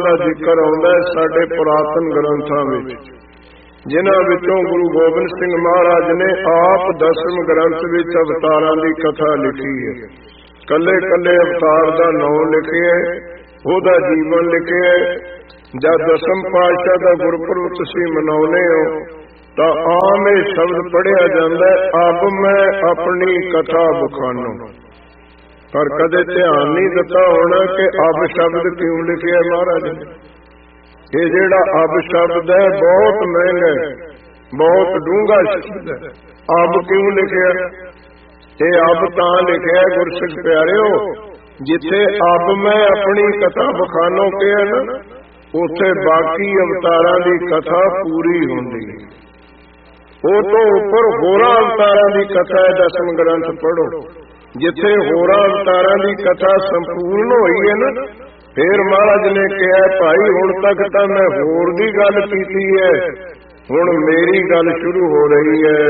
ਦਾ ਜ਼ਿਕਰ ਆਉਂਦਾ ਸਾਡੇ ਪੁਰਾਤਨ ਗ੍ਰੰਥਾਂ ਵਿੱਚ, ਜਿਨ੍ਹਾਂ ਵਿੱਚੋਂ ਗੁਰੂ ਗੋਬਿੰਦ ਸਿੰਘ ਮਹਾਰਾਜ ਨੇ ਆਪ 10ਵੇਂ ਗ੍ਰੰਥ ਵਿੱਚ ਅਵਤਾਰਾਂ ਦੀ ਕਥਾ ਲਿਖੀ ਹੈ। ਕੱਲੇ ਕੱਲੇ ਅਵਤਾਰ ਦਾ ਨਾਮ ਲਿਖਿਆ, ਉਹਦਾ ਜੀਵਨ ਲਿਖਿਆ। ਜਦ 10ਵੇਂ ਪਾਤਸ਼ਾਹ ਦਾ ਗੁਰਪੁਰਬ ਤੁਸੀਂ ਮਨਾਉਂਦੇ ਹੋ ਤਾਂ ਆਮ ਇਹ ਸ਼ਬਦ ਪੜ੍ਹਿਆ ਜਾਂਦਾ, ਅਬ ਮੈਂ ਆਪਣੀ ਕਥਾ ਬਖਾਨੋ। ਪਰ ਕਦੇ ਧਿਆਨ ਨਹੀਂ ਦਿੱਤਾ ਹੋਣਾ ਕਿ ਅਬ ਸ਼ਬਦ ਕਿਉਂ ਲਿਖਿਆ ਮਹਾਰਾਜ ਨੇ। ਇਹ ਜਿਹੜਾ ਅਬ ਸ਼ਬਦ ਹੈ ਬਹੁਤ ਮਹਿੰਗਾ, ਬਹੁਤ ਡੂੰਘਾ ਸ਼ਬਦ ਹੈ। ਅਬ ਕਿਉਂ ਲਿਖਿਆ? ਇਹ ਅਬ ਤਾਂ ਲਿਖਿਆ ਗੁਰਸਿੱਖ ਪਿਆਰਿਓ, ਜਿੱਥੇ ਅਬ ਮੈਂ ਆਪਣੀ ਕਥਾ ਬਖਾਨੋ ਕਿਹਾ ਨਾ, ਉੱਥੇ ਬਾਕੀ ਅਵਤਾਰਾਂ ਦੀ ਕਥਾ ਪੂਰੀ ਹੁੰਦੀ ਹੈ। ਉਹ ਤੋਂ ਉੱਪਰ ਹੋਰਾਂ ਅਵਤਾਰਾਂ ਦੀ ਕਥਾ ਹੈ। 10ਵੇਂ ਗ੍ਰੰਥ ਪੜ੍ਹੋ, ਜਿੱਥੇ ਹੋਰਾਂ ਅਵਤਾਰਾਂ ਦੀ ਕਥਾ ਸੰਪੂਰਨ ਹੋਈ ਹੈ ਨਾ, ਫਿਰ ਮਹਾਰਾਜ ਨੇ ਕਿਹਾ ਭਾਈ ਹੁਣ ਤੱਕ ਤਾਂ ਮੈਂ ਹੋਰ ਦੀ ਗੱਲ ਕੀਤੀ ਹੈ, ਹੁਣ ਮੇਰੀ ਗੱਲ ਸ਼ੁਰੂ ਹੋ ਰਹੀ ਹੈ।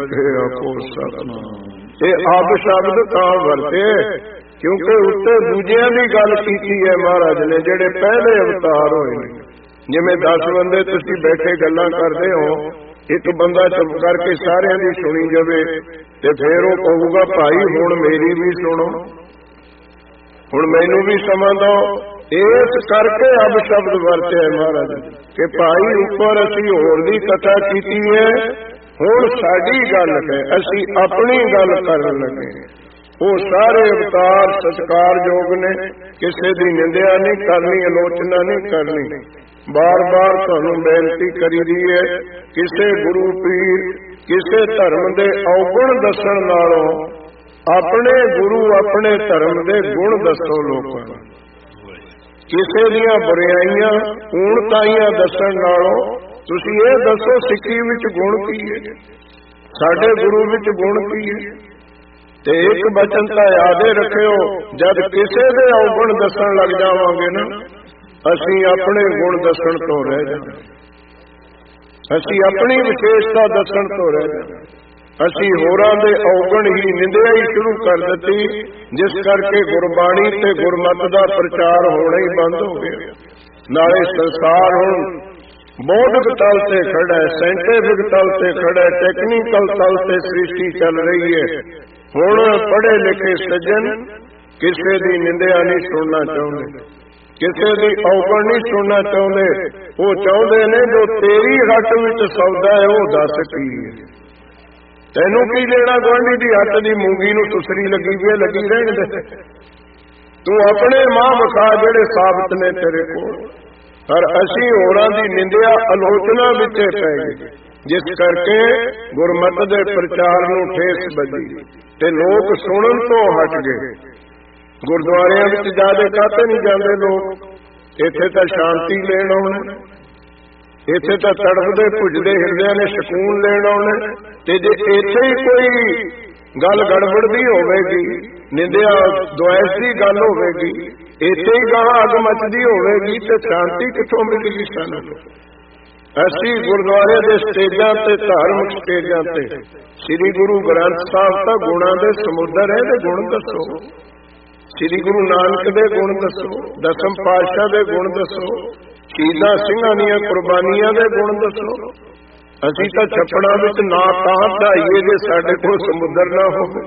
ਇਹ ਅਬ ਸ਼ਬਦ ਤਾਂ ਵਰਤੇ ਕਿਉਂਕਿ ਉੱਤੇ ਦੂਜਿਆਂ ਦੀ ਗੱਲ ਕੀਤੀ ਹੈ ਮਹਾਰਾਜ ਨੇ, ਜਿਹੜੇ ਪਹਿਲੇ ਅਵਤਾਰ ਹੋਏ ਨੇ। ਜਿਵੇਂ 10 ਬੰਦੇ ਤੁਸੀਂ ਬੈਠੇ ਗੱਲਾਂ ਕਰਦੇ ਹੋ, ਇੱਕ ਬੰਦਾ ਚੁੱਪ ਕਰਕੇ ਸਾਰਿਆਂ ਦੀ ਸੁਣੀ ਜਾਵੇ ਤੇ ਫਿਰ ਉਹ ਕਹੂਗਾ ਭਾਈ ਹੁਣ ਮੇਰੀ ਵੀ ਸੁਣੋ, ਹੁਣ ਮੈਨੂੰ ਵੀ ਸਮਾਂ ਦਿਓ। ਇਸ ਕਰਕੇ ਅਬ ਸ਼ਬਦ ਵਰਤਿਆ ਮਹਾਰਾਜ ਕਿ ਭਾਈ ਉੱਪਰ ਅਸੀਂ ਹੋਰ ਦੀ ਕਥਾ ਕੀਤੀ ਹੈ, ਹੁਣ ਸਾਡੀ ਗੱਲ ਹੈ, ਅਸੀਂ ਆਪਣੀ ਗੱਲ ਕਰਨ ਲੱਗੇ। ਉਹ ਸਾਰੇ ਅਵਤਾਰ ਸਤਿਕਾਰਯੋਗ ਨੇ, ਕਿਸੇ ਦੀ ਨਿੰਦਿਆ ਨਹੀਂ ਕਰਨੀ, ਆਲੋਚਨਾ ਨਹੀਂ ਕਰਨੀ। ਬਾਰ ਬਾਰ ਤੁਹਾਨੂੰ ਬੇਨਤੀ ਕਰੀਦੀ ਹੈ, ਕਿਸੇ ਗੁਰੂ ਪੀਰ ਕਿਸੇ ਧਰਮ ਦੇ ਔਗੁਣ ਦੱਸਣ ਨਾਲੋਂ ਆਪਣੇ ਗੁਰੂ ਆਪਣੇ ਧਰਮ ਦੇ ਗੁਣ ਦੱਸੋ ਲੋਕਾਂ ਨੂੰ। ਕਿਸੇ ਦੀਆਂ ਬੁਰਾਈਆਂ ਊਣਤਾਈਆਂ ਦੱਸਣ ਨਾਲੋਂ ਤੁਸੀਂ ਇਹ ਦੱਸੋ ਸਿੱਖੀ ਵਿੱਚ ਗੁਣ ਕੀ ਹੈ, ਸਾਡੇ ਗੁਰੂ ਵਿੱਚ ਗੁਣ ਕੀ ਹੈ। ਤੇ ਇੱਕ ਬਚਨ ਤਾਂ ਯਾਦੇ ਰੱਖਿਓ, ਜਦ ਕਿਸੇ ਦੇ ਔਗੁਣ ਦੱਸਣ ਲੱਗ ਜਾਵਾਂਗੇ ਨਾ, ਅਸੀਂ ਆਪਣੇ ਗੁਣ ਦੱਸਣ ਤੋਂ ਰਹਿ ਜਾਵਾਂਗੇ, ਅਸੀਂ ਆਪਣੀ ਵਿਸ਼ੇਸ਼ਤਾ ਦੱਸਣ ਤੋਂ ਰਹਿ ਜਾਵਾਂਗੇ। ਅਸੀਂ ਹੋਰਾਂ ਦੇ ਔਗੁਣ ਹੀ ਨਿੰਦਿਆ ਹੀ ਸ਼ੁਰੂ ਕਰ ਦਿੱਤੀ, ਜਿਸ ਕਰਕੇ ਗੁਰਬਾਣੀ ਤੇ ਗੁਰਮਤਿ ਦਾ ਪ੍ਰਚਾਰ ਹੋਣਾ ਹੀ ਬੰਦ ਹੋ ਗਿਆ। ਨਾਲੇ ਸੰਸਾਰ ਹੁਣ ਬੌਧਿਕ ਤਲ ਤੇ ਖੜਾ ਹੈ, ਸਾਇੰਟਿਫਿਕ ਤਲ ਤੇ ਖੜਾ ਹੈ, ਟੈਕਨੀਕਲ ਤਲ ਤੇ ਸ੍ਰਿਸ਼ਟੀ ਚੱਲ ਰਹੀ ਹੈ। ਹੁਣ ਪੜ੍ਹੇ ਲਿਖੇ ਸੱਜਣ ਕਿਸੇ ਦੀ ਨਿੰਦਿਆ ਨਹੀਂ ਸੁਣਨਾ ਚਾਹੁੰਦੇ, ਕਿਸੇ ਦੀ ਔਗਣ ਨਹੀਂ ਸੁਣਨਾ ਚਾਹੁੰਦੇ। ਉਹ ਚਾਹੁੰਦੇ ਨੇ ਜੋ ਤੇਰੀ ਹੱਟ ਵਿੱਚ ਸੌਦਾ ਹੈ ਉਹ ਦੱਸ ਕੀ ਹੈ। ਤੈਨੂੰ ਕੀ ਲੈਣਾ ਗੁਆਂਢੀ ਦੀ ਹੱਟ ਦੀ ਮੂੰਗੀ ਨੂੰ ਸੁਸਰੀ ਲੱਗੀ ਵੀ ਲੱਗੀ ਰਹਿਣ ਦੇ, ਤੂੰ ਆਪਣੇ ਮਾਂ ਵਿਖਾ ਜਿਹੜੇ ਸਾਬਤ ਨੇ ਤੇਰੇ ਕੋਲ। ਪਰ ਅਸੀਂ ਹੋਰਾਂ ਦੀ ਨਿੰਦਿਆ ਆਲੋਚਨਾ ਵਿੱਚ ਪੈ ਗਏ, ਜਿਸ ਕਰਕੇ ਗੁਰਮਤਿ ਦੇ ਪ੍ਰਚਾਰ ਨੂੰ ਠੇਸ ਵੱਜੀ ਤੇ ਲੋਕ ਸੁਣਨ ਤੋਂ ਹਟ ਗਏ। ਗੁਰਦੁਆਰਿਆਂ ਵਿੱਚ ਜ਼ਿਆਦਾ ਕਾਹਤੇ ਨਹੀਂ ਜਾਂਦੇ ਲੋਕ? ਇੱਥੇ ਤਾਂ ਸ਼ਾਂਤੀ ਲੈਣ ਆਉਣਾ, ਇੱਥੇ ਤਾਂ ਤੜਫਦੇ ਭੁੱਜਦੇ ਹਿਰਦਿਆਂ ਨੇ ਸਕੂਨ ਲੈਣ ਆਉਣਾ। ਤੇ ਜੇ ਇੱਥੇ ਹੀ ਕੋਈ ਗੱਲ ਗੜਬੜ ਦੀ ਹੋਵੇਗੀ, ਨਿੰਦਿਆ ਦੁਆਇਸ ਦੀ ਗੱਲ ਹੋਵੇਗੀ, ਇੱਥੇ ਹੀ ਗਾਂ ਅੱਗ ਮੱਚਦੀ ਹੋਵੇਗੀ, ਤੇ ਸ਼ਾਂਤੀ ਕਿੱਥੋਂ ਮਿਲੇਗੀ ਸਾਨੂੰ? ਅਸੀਂ ਗੁਰਦੁਆਰੇ ਦੇ ਸਟੇਜਾਂ ਤੇ, ਧਾਰਮਿਕ ਸਟੇਜਾਂ ਤੇ ਸ੍ਰੀ ਗੁਰੂ ਗ੍ਰੰਥ ਸਾਹਿਬ ਤਾਂ ਗੁਣਾਂ ਦੇ ਸਮੁੰਦਰ ਹੈ, ਤੇ ਗੁਣ ਦੱਸੋ। ਸ੍ਰੀ ਗੁਰੂ ਨਾਨਕ ਦੇ ਗੁਣ ਦੱਸੋ, 10ਵੇਂ ਪਾਤਸ਼ਾਹ ਦੇ ਗੁਣ ਦੱਸੋ, ਸ਼ਹੀਦਾਂ ਸਿੰਘਾਂ ਦੀਆਂ ਕੁਰਬਾਨੀਆਂ ਦੇ ਗੁਣ ਦੱਸੋ। ਅਸੀਂ ਤਾਂ ਛੱਪੜਾਂ ਵਿੱਚ ਨਾ ਤਾਂ ਢਾਈਏ ਜੇ ਸਾਡੇ ਕੋਲ ਸਮੁੰਦਰ ਨਾ ਹੋਵੇ।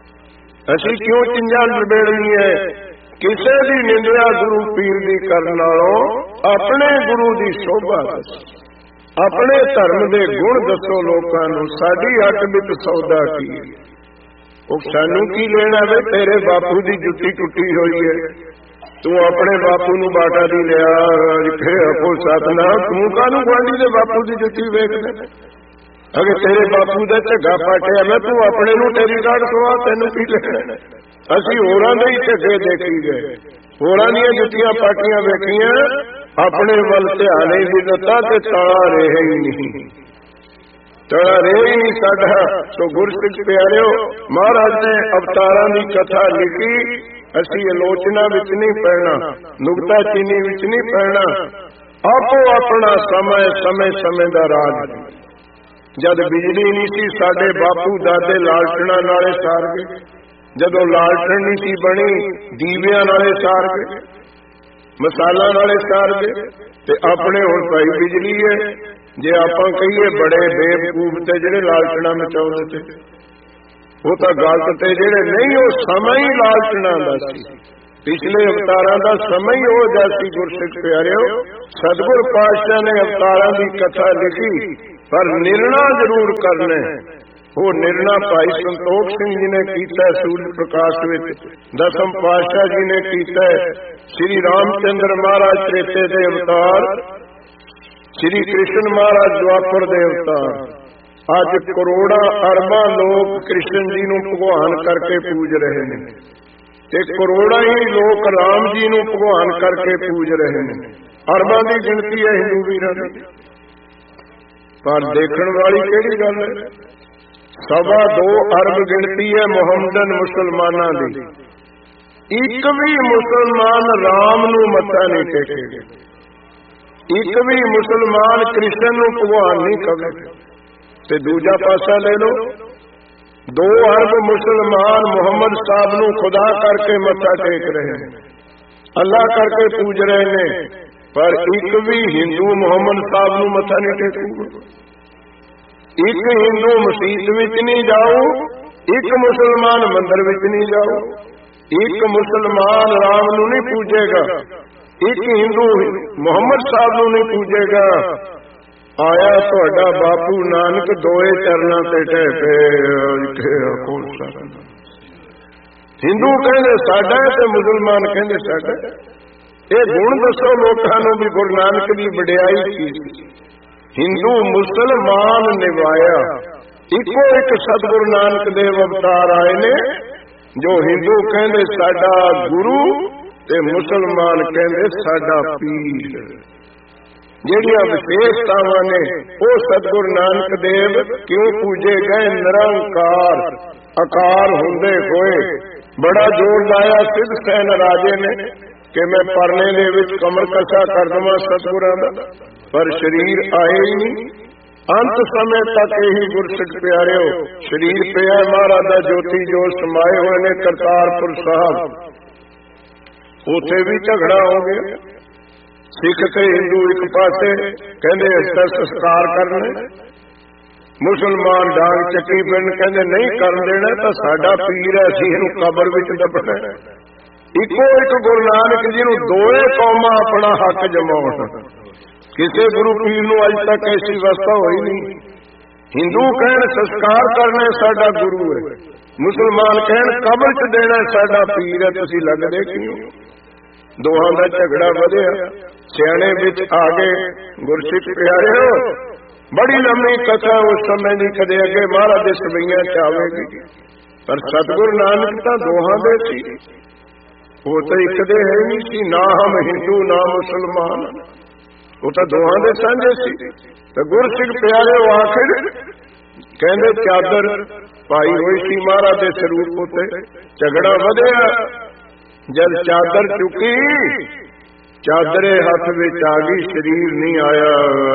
ਅਸੀਂ ਕਿਉਂ ਚਿੰਜਾਂ ਲਬੇੜਨੀ ਹੈ? ਕਿਸੇ ਦੀ ਨਿੰਦਿਆ ਗੁਰੂ ਪੀਰ ਦੀ ਕਰਨ ਨਾਲੋਂ ਆਪਣੇ ਗੁਰੂ ਦੀ ਸ਼ੋਭਾ ਦੱਸੋ, ਆਪਣੇ ਧਰਮ ਦੇ ਗੁਣ ਦੱਸੋ ਲੋਕਾਂ ਨੂੰ। ਸਾਡੀ ਹੱਟ ਵਿੱਚ ਸੌਦਾ ਕੀ ਹੈ? ਉਹ ਸਾਨੂੰ ਕੀ ਲੈਣਾ ਵੇ? ਤੇਰੇ ਬਾਪੂ ਦੀ ਜੁੱਤੀ ਟੁੱਟੀ ਹੋਈ ਹੈ, ਤੂੰ ਆਪਣੇ ਬਾਪੂ ਨੂੰ ਬਾਟਾ ਦੀ ਲਿਆ, ਆਪੋ ਸਤਨਾ, ਤੂੰ ਕਾਹਨੂੰ ਗੁਆਂਢੀ ਦੇ ਬਾਪੂ ਦੀ ਜੁੱਤੀ ਵੇਖਦਾ? ਅਗਰ ਤੇਰੇ ਬਾਪੂ ਦਾ ਝੱਗਾ ਪਾਟਿਆ ਮੈਂ, ਤੂੰ ਆਪਣੇ ਨੂੰ ਤੇਰੀ ਕਾਢ ਸਵਾ, ਤੈਨੂੰ ਕੀ ਲੈਣਾ? ਅਸੀਂ ਹੋਰਾਂ ਦੇ ਹੀ ਝੱਗੇ ਦੇਖੀ ਗਏ, ਹੋਰਾਂ ਦੀਆਂ ਜੁੱਤੀਆਂ ਪਾਟੀਆਂ ਵੇਖੀਆਂ, ਆਪਣੇ ਵੱਲ ਧਿਆਨ ਹੀ ਨਹੀਂ ਦਿੱਤਾ ਤੇ ਤਲਾ ਰਹੇ ਹੀ ਨਹੀਂ, ਤਲਾ ਰਹੇ ਹੀ ਨਹੀਂ ਸਾਡਾ। ਸੋ ਗੁਰਸਿੱਖ ਪਿਆਰਿਓ, ਮਹਾਰਾਜ ਨੇ ਅਵਤਾਰਾਂ ਦੀ ਕਥਾ ਲਿਖੀ। ਅਸੀਂ ਆਲੋਚਨਾ ਵਿੱਚ ਨਹੀਂ ਪੈਣਾ, ਨੁਕਤਾਚੀਨੀ ਵਿੱਚ ਨਹੀਂ ਪੈਣਾ। ਆਪੋ ਆਪਣਾ ਸਮੇਂ ਦਾ ਰਾਜ। ਜਦ ਬਿਜਲੀ ਨਹੀਂ ਸੀ, ਸਾਡੇ ਬਾਪੂ ਦਾਦੇ ਲਾਲਟਣਾ ਨਾਲੇ ਸਾਰ ਗਏ। ਜਦੋਂ ਲਾਲਟਣ ਨਹੀਂ ਸੀ ਬਣੀ, ਦੀਵਿਆਂ ਨਾਲੇ ਸਾਰ ਗਏ। ਮਸਾਲਾਂ ਨਾਲੇ ਸਾਰਦੇ ਤੇ ਆਪਣੇ ਹੁਣ ਭਾਈ ਬਿਜਲੀ ਹੈ। ਜੇ ਆਪਾਂ ਕਹੀਏ ਬੜੇ ਬੇਵਕੂਫ ਤੇ ਜਿਹੜੇ ਲਾਲਚਣਾ ਮਚਾਉਂਦੇ ਤੇ ਉਹ ਤਾਂ ਗਲਤ, ਤੇ ਜਿਹੜੇ ਨਹੀਂ ਉਹ ਸਮਾਂ ਹੀ ਲਾਲਚਣਾ ਦਾ ਸੀ। ਪਿਛਲੇ ਅਵਤਾਰਾਂ ਦਾ ਸਮਾਂ ਹੀ ਉਹ ਜਾਸੀ। ਗੁਰਸਿੱਖ ਪਿਆਰਿਓ, ਸਤਿਗੁਰ ਪਾਤਸ਼ਾਹ ਨੇ ਅਵਤਾਰਾਂ ਦੀ ਕਥਾ ਲਿਖੀ, ਪਰ ਨਿਰਣਾ ਜ਼ਰੂਰ ਕਰਨਾ। ਉਹ ਨਿਰਣਾ ਭਾਈ ਸੰਤੋਖ ਸਿੰਘ ਜੀ ਨੇ ਕੀਤਾ ਸੂਰਜ ਪ੍ਰਕਾਸ਼ ਵਿੱਚ, ਦਸਮ ਪਾਤਸ਼ਾਹ ਜੀ ਨੇ ਕੀਤਾ, ਸ਼੍ਰੀ ਰਾਮਚੰਦਰ ਮਹਾਰਾਜ ਤ੍ਰੇਤੇ ਦੇ ਅਵਤਾਰ, ਸ਼੍ਰੀ ਕ੍ਰਿਸ਼ਨ ਮਹਾਰਾਜ ਦੁਆਪਰ ਦੇ ਅਵਤਾਰ। ਅੱਜ ਕਰੋੜਾਂ ਅਰਬਾਂ ਲੋਕ ਕ੍ਰਿਸ਼ਨ ਜੀ ਨੂੰ ਭਗਵਾਨ ਕਰਕੇ ਪੂਜ ਰਹੇ ਨੇ ਤੇ ਕਰੋੜਾਂ ਹੀ ਲੋਕ ਰਾਮ ਜੀ ਨੂੰ ਭਗਵਾਨ ਕਰਕੇ ਪੂਜ ਰਹੇ ਨੇ। ਅਰਬਾਂ ਦੀ ਗਿਣਤੀ ਹੈ ਹਿੰਦੂ ਵੀਰਾਂ ਦੀ, ਪਰ ਦੇਖਣ ਵਾਲੀ ਕਿਹੜੀ ਗੱਲ ਹੈ? 2.25 ਅਰਬ ਗਿਣਤੀ ਹੈ ਮੁਹੰਮਦਨ ਮੁਸਲਮਾਨਾਂ ਦੀ। ਇੱਕ ਵੀ ਮੁਸਲਮਾਨ ਰਾਮ ਨੂੰ ਮੱਥਾ ਨਹੀਂ ਟੇਕੇਗਾ, ਇੱਕ ਵੀ ਮੁਸਲਮਾਨ ਕ੍ਰਿਸ਼ਨ ਨੂੰ ਭਗਵਾਨ ਨਹੀਂ ਕਹੇਗਾ। ਤੇ ਦੂਜਾ ਪਾਸਾ ਲੈ ਲਓ, 2 ਅਰਬ ਮੁਸਲਮਾਨ ਮੁਹੰਮਦ ਸਾਹਿਬ ਨੂੰ ਖੁਦਾ ਕਰਕੇ ਮੱਥਾ ਟੇਕ ਰਹੇ ਨੇ, ਅੱਲਾ ਕਰਕੇ ਪੂਜ ਰਹੇ ਨੇ, ਪਰ ਇੱਕ ਵੀ ਹਿੰਦੂ ਮੁਹੰਮਦ ਸਾਹਿਬ ਨੂੰ ਮੱਥਾ ਨਹੀਂ ਟੇਕੂਗਾ। ਇੱਕ ਹਿੰਦੂ ਮਸਜਿਦ ਵਿੱਚ ਨਹੀਂ ਜਾਊ, ਇੱਕ ਮੁਸਲਮਾਨ ਮੰਦਿਰ ਵਿੱਚ ਨਹੀਂ ਜਾਊ, ਇੱਕ ਮੁਸਲਮਾਨ ਰਾਮ ਨੂੰ ਨਹੀਂ ਪੂਜੇਗਾ, ਇੱਕ ਹਿੰਦੂ ਮੁਹੰਮਦ ਸਾਹਿਬ ਨੂੰ ਨਹੀਂ ਪੂਜੇਗਾ। ਆਇਆ ਤੁਹਾਡਾ ਬਾਪੂ ਨਾਨਕ ਦੋਏ ਚਰਨਾਂ ਤੇ ਢਹਿ ਪਏ। ਹਿੰਦੂ ਕਹਿੰਦੇ ਸਾਡਾ ਤੇ ਮੁਸਲਮਾਨ ਕਹਿੰਦੇ ਸਾਡਾ। ਇਹ ਗੁਣ ਦੱਸੋ ਲੋਕਾਂ ਨੂੰ ਵੀ ਗੁਰੂ ਨਾਨਕ ਦੀ ਵਡਿਆਈ ਕੀ। ਹਿੰਦੂ ਮੁਸਲਮਾਨ ਨਿਭਾਇਆ, ਇੱਕੋ ਇੱਕ ਸਤਿਗੁਰੂ ਨਾਨਕ ਦੇਵ ਅਵਤਾਰ ਆਏ ਨੇ, ਜੋ ਹਿੰਦੂ ਕਹਿੰਦੇ ਸਾਡਾ ਗੁਰੂ ਤੇ ਮੁਸਲਮਾਨ ਕਹਿੰਦੇ ਸਾਡਾ ਪੀਰ। ਜਿਹੜੀਆਂ ਵਿਸ਼ੇਸ਼ਤਾਵਾਂ ਨੇ ਉਹ ਸਤਿਗੁਰੂ ਨਾਨਕ ਦੇਵ ਕਿਉਂ ਪੂਜੇ ਗਏ? ਨਿਰੰਕਾਰ ਆਕਾਰ ਹੁੰਦੇ ਹੋਏ। ਬੜਾ ਜ਼ੋਰ ਲਾਇਆ ਸਿੱਧ ਸੈਨ ਰਾਜੇ ਨੇ ਕਿ ਮੈਂ ਪਰਨੇ ਦੇ ਵਿੱਚ ਕਮਰ ਕੱਸਾ ਕਰ ਦੇਵਾਂ ਸਤਿਗੁਰਾਂ ਦਾ, ਪਰ ਸਰੀਰ ਆਏ ਹੀ ਨਹੀਂ। ਅੰਤ ਸਮੇਂ ਤੱਕ ਇਹੀ ਗੁਰਸਿੱਖ ਪਿਆਰਿਓ ਸਰੀਰ ਪਿਆ ਮਹਾਰਾਜ ਦਾ ਜੋਤੀ ਜੋ ਸਮਾਏ ਹੋਏ ਨੇ ਕਰਤਾਰਪੁਰ ਸਾਹਿਬ। ਉੱਥੇ ਵੀ ਝਗੜਾ ਹੋ ਗਿਆ। ਸਿੱਖ ਤੇ ਹਿੰਦੂ ਇੱਕ ਪਾਸੇ ਕਹਿੰਦੇ ਇਸ ਦਾ ਸੰਸਕਾਰ ਕਰਨਾ, ਮੁਸਲਮਾਨ ਡਾਂਗ ਚੱਕੀ ਪਿੰਡ ਕਹਿੰਦੇ ਨਹੀਂ ਕਰਨ ਦੇਣਾ, ਤਾਂ ਸਾਡਾ ਪੀਰ ਹੈ ਅਸੀਂ ਇਹਨੂੰ ਕਬਰ ਵਿੱਚ ਦੱਬਣਾ। ਇੱਕੋ ਇੱਕ ਗੁਰੂ ਨਾਨਕ ਜੀ ਨੂੰ ਦੋਏ ਕੌਮਾਂ ਆਪਣਾ ਹੱਕ ਜਮਾਉਣ। ਕਿਸੇ ਗੁਰੂ ਪੀਰ ਨੂੰ ਅੱਜ ਤੱਕ ਐਸੀ ਅਵਸਥਾ ਹੋਈ ਨਹੀਂ। ਹਿੰਦੂ ਕਹਿਣ ਸੰਸਕਾਰ ਕਰਨਾ ਸਾਡਾ ਗੁਰੂ ਹੈ, ਮੁਸਲਮਾਨ ਕਹਿਣ ਕਬਰ 'ਚ ਦੇਣਾ ਸਾਡਾ ਪੀਰ ਹੈ। ਤੁਸੀਂ ਲੱਗਦੇ ਕਿਉਂ? ਦੋਹਾਂ ਦਾ ਝਗੜਾ ਵਧਿਆ, ਸਿਆਣੇ ਵਿੱਚ ਆ ਗਏ। ਗੁਰਸਿੱਖ ਪਿਆਰਿਓ, ਬੜੀ ਲੰਮੀ ਕਥਾ ਉਸ ਸਮੇਂ ਦੀ, ਕਦੇ ਅੱਗੇ ਮਹਾਰਾਜ ਦੇ ਸਵਈਆਂ 'ਚ ਆਵੇਗੀ, ਪਰ ਸਤਿਗੁਰੂ ਨਾਨਕ ਤਾਂ ਦੋਹਾਂ ਦੇ ਸੀ। ਉਹ ਤਾਂ ਇੱਕ ਦੇ ਹੈ ਨਹੀਂ ਸੀ, ਨਾ ਹਮ ਹਿੰਦੂ ਨਾ ਮੁਸਲਮਾਨ, ਉਹ ਤਾਂ ਦੋਹਾਂ ਦੇ ਸਾਂਝੇ ਸੀ। ਤੇ ਗੁਰਸਿੱਖ ਪਿਆਰਿਓ ਆਖਿਰ ਕਹਿੰਦੇ ਚਾਦਰ ਪਾਈ ਹੋਈ ਸੀ ਮਹਾਰਾਜ ਦੇ ਸਰੂਪ ਉੱਤੇ, ਝਗੜਾ ਵਧਿਆ। ਜਦ ਚਾਦਰ ਚੁੱਕੀ, ਚਾਦਰੇ ਹੱਥ ਵਿੱਚ ਆ ਗਈ, ਸਰੀਰ ਨਹੀਂ ਆਇਆ।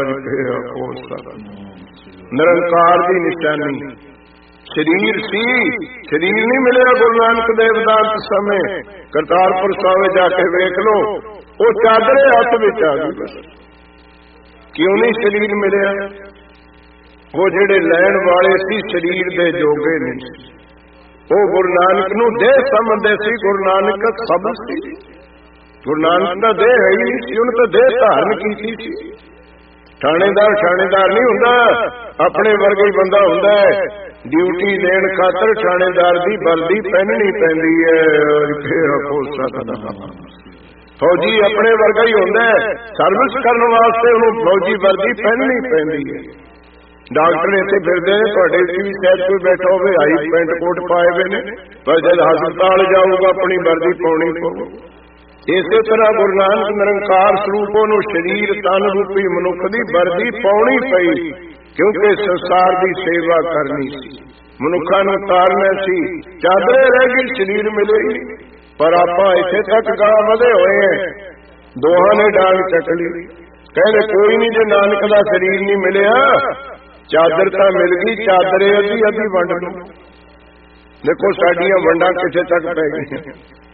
ਨਿਰੰਕਾਰ ਦੀ ਨਿਸ਼ਾਨੀ ਸਰੀਰ ਸੀ, ਸਰੀਰ ਨਹੀਂ ਮਿਲਿਆ। ਗੁਰੂ ਨਾਨਕ ਦੇਵ ਦਾ ਅੰਤ ਸਮੇਂ ਕਰਤਾਰਪੁਰ ਸਾਹਿਬ ਜਾ ਕੇ ਵੇਖ ਲੋ, ਉਹ ਚਾਦਰੇ ਹੱਥ ਵਿੱਚ ਆ ਗਈ। ਕਿਉਂ ਨਹੀਂ ਸਰੀਰ ਮਿਲਿਆ? ਉਹ ਜਿਹੜੇ ਲੈਣ ਵਾਲੇ ਸੀ ਸਰੀਰ ਦੇ ਜੋਗੇ ਨਹੀਂ। ਉਹ ਗੁਰੂ ਨਾਨਕ ਨੂੰ ਦੇਹ ਸਮਝਦੇ ਸੀ। ਗੁਰੂ ਨਾਨਕ ਸਭ ਸੀ। ਗੁਰੂ ਨਾਨਕ ਦਾ ਦੇਹ ਹੈ ਹੀ ਨਹੀਂ ਸੀ, ਉਹਨੇ ਤਾਂ ਦੇਹ ਧਾਰਨ ਕੀਤੀ ਸੀ। ਥਾਣੇਦਾਰ ਨਹੀਂ ਹੁੰਦਾ, ਆਪਣੇ ਵਰਗਾ ਹੀ ਬੰਦਾ ਹੁੰਦਾ ਹੈ। ਡਿਊਟੀ ਦੇਣ ਖਾਤਰ ਥਾਣੇਦਾਰ ਦੀ ਵਰਦੀ ਪਹਿਨਣੀ ਪੈਂਦੀ ਹੈ। ਫੌਜੀ ਆਪਣੇ ਵਰਗਾ ਹੀ ਹੁੰਦਾ ਹੈ, ਸਰਵਿਸ ਕਰਨ ਵਾਸਤੇ ਉਹਨੂੰ ਫੌਜੀ ਵਰਦੀ ਪਹਿਨਣੀ ਪੈਂਦੀ ਹੈ। ਡਾਕਟਰ ਇੱਥੇ ਫਿਰਦੇ ਨੇ, ਤੁਹਾਡੇ ਵੀ ਸ਼ਾਇਦ ਕੋਈ ਬੈਠਾ ਹੋਵੇ ਹਾਈ ਪੈਂਟ ਕੋਟ ਪਾਏ ਹੋਏ ਨੇ, ਪਰ ਜਦ ਹਸਪਤਾਲ ਜਾਊਗਾ ਆਪਣੀ ਵਰਦੀ ਪਾਉਣੀ ਪਊ। ਇਸੇ ਤਰ੍ਹਾਂ ਗੁਰੂ ਨਾਨਕ ਨਿਰੰਕਾਰ ਸਰੂਪ ਨੂੰ ਸਰੀਰ ਤਨ ਰੂਪੀ ਮਨੁੱਖ ਦੀ ਵਰਦੀ ਪਾਉਣੀ ਪਈ, ਕਿਉਂਕਿ ਸੰਸਾਰ ਦੀ ਸੇਵਾ ਕਰਨੀ ਸੀ, ਮਨੁੱਖਾਂ ਨੂੰ ਤਾਰਨਾ ਸੀ। ਚਾਦਰੇ ਰਹਿ ਗਈ, ਸਰੀਰ ਮਿਲੇ ਹੀ। ਪਰ ਆਪਾਂ ਇੱਥੇ ਤੱਕ ਗਾ ਵਧੇ ਹੋਏ ਹੈ, ਦੋਹਾਂ ਨੇ ਡਾਂਗ ਚੱਕ ਲਈ। ਕਹਿੰਦੇ ਕੋਈ ਨਹੀਂ, ਜੇ ਨਾਨਕ ਦਾ ਸਰੀਰ ਨਹੀਂ ਮਿਲਿਆ, ਚਾਦਰ ਤਾਂ ਮਿਲ ਗਈ, ਚਾਦਰੇ ਅੱਧੀ ਵੰਡ ਨੂੰ। ਦੇਖੋ ਸਾਡੀਆਂ ਵੰਡਾਂ ਕਿਸੇ ਤੱਕ ਪੈ ਗਈਆਂ।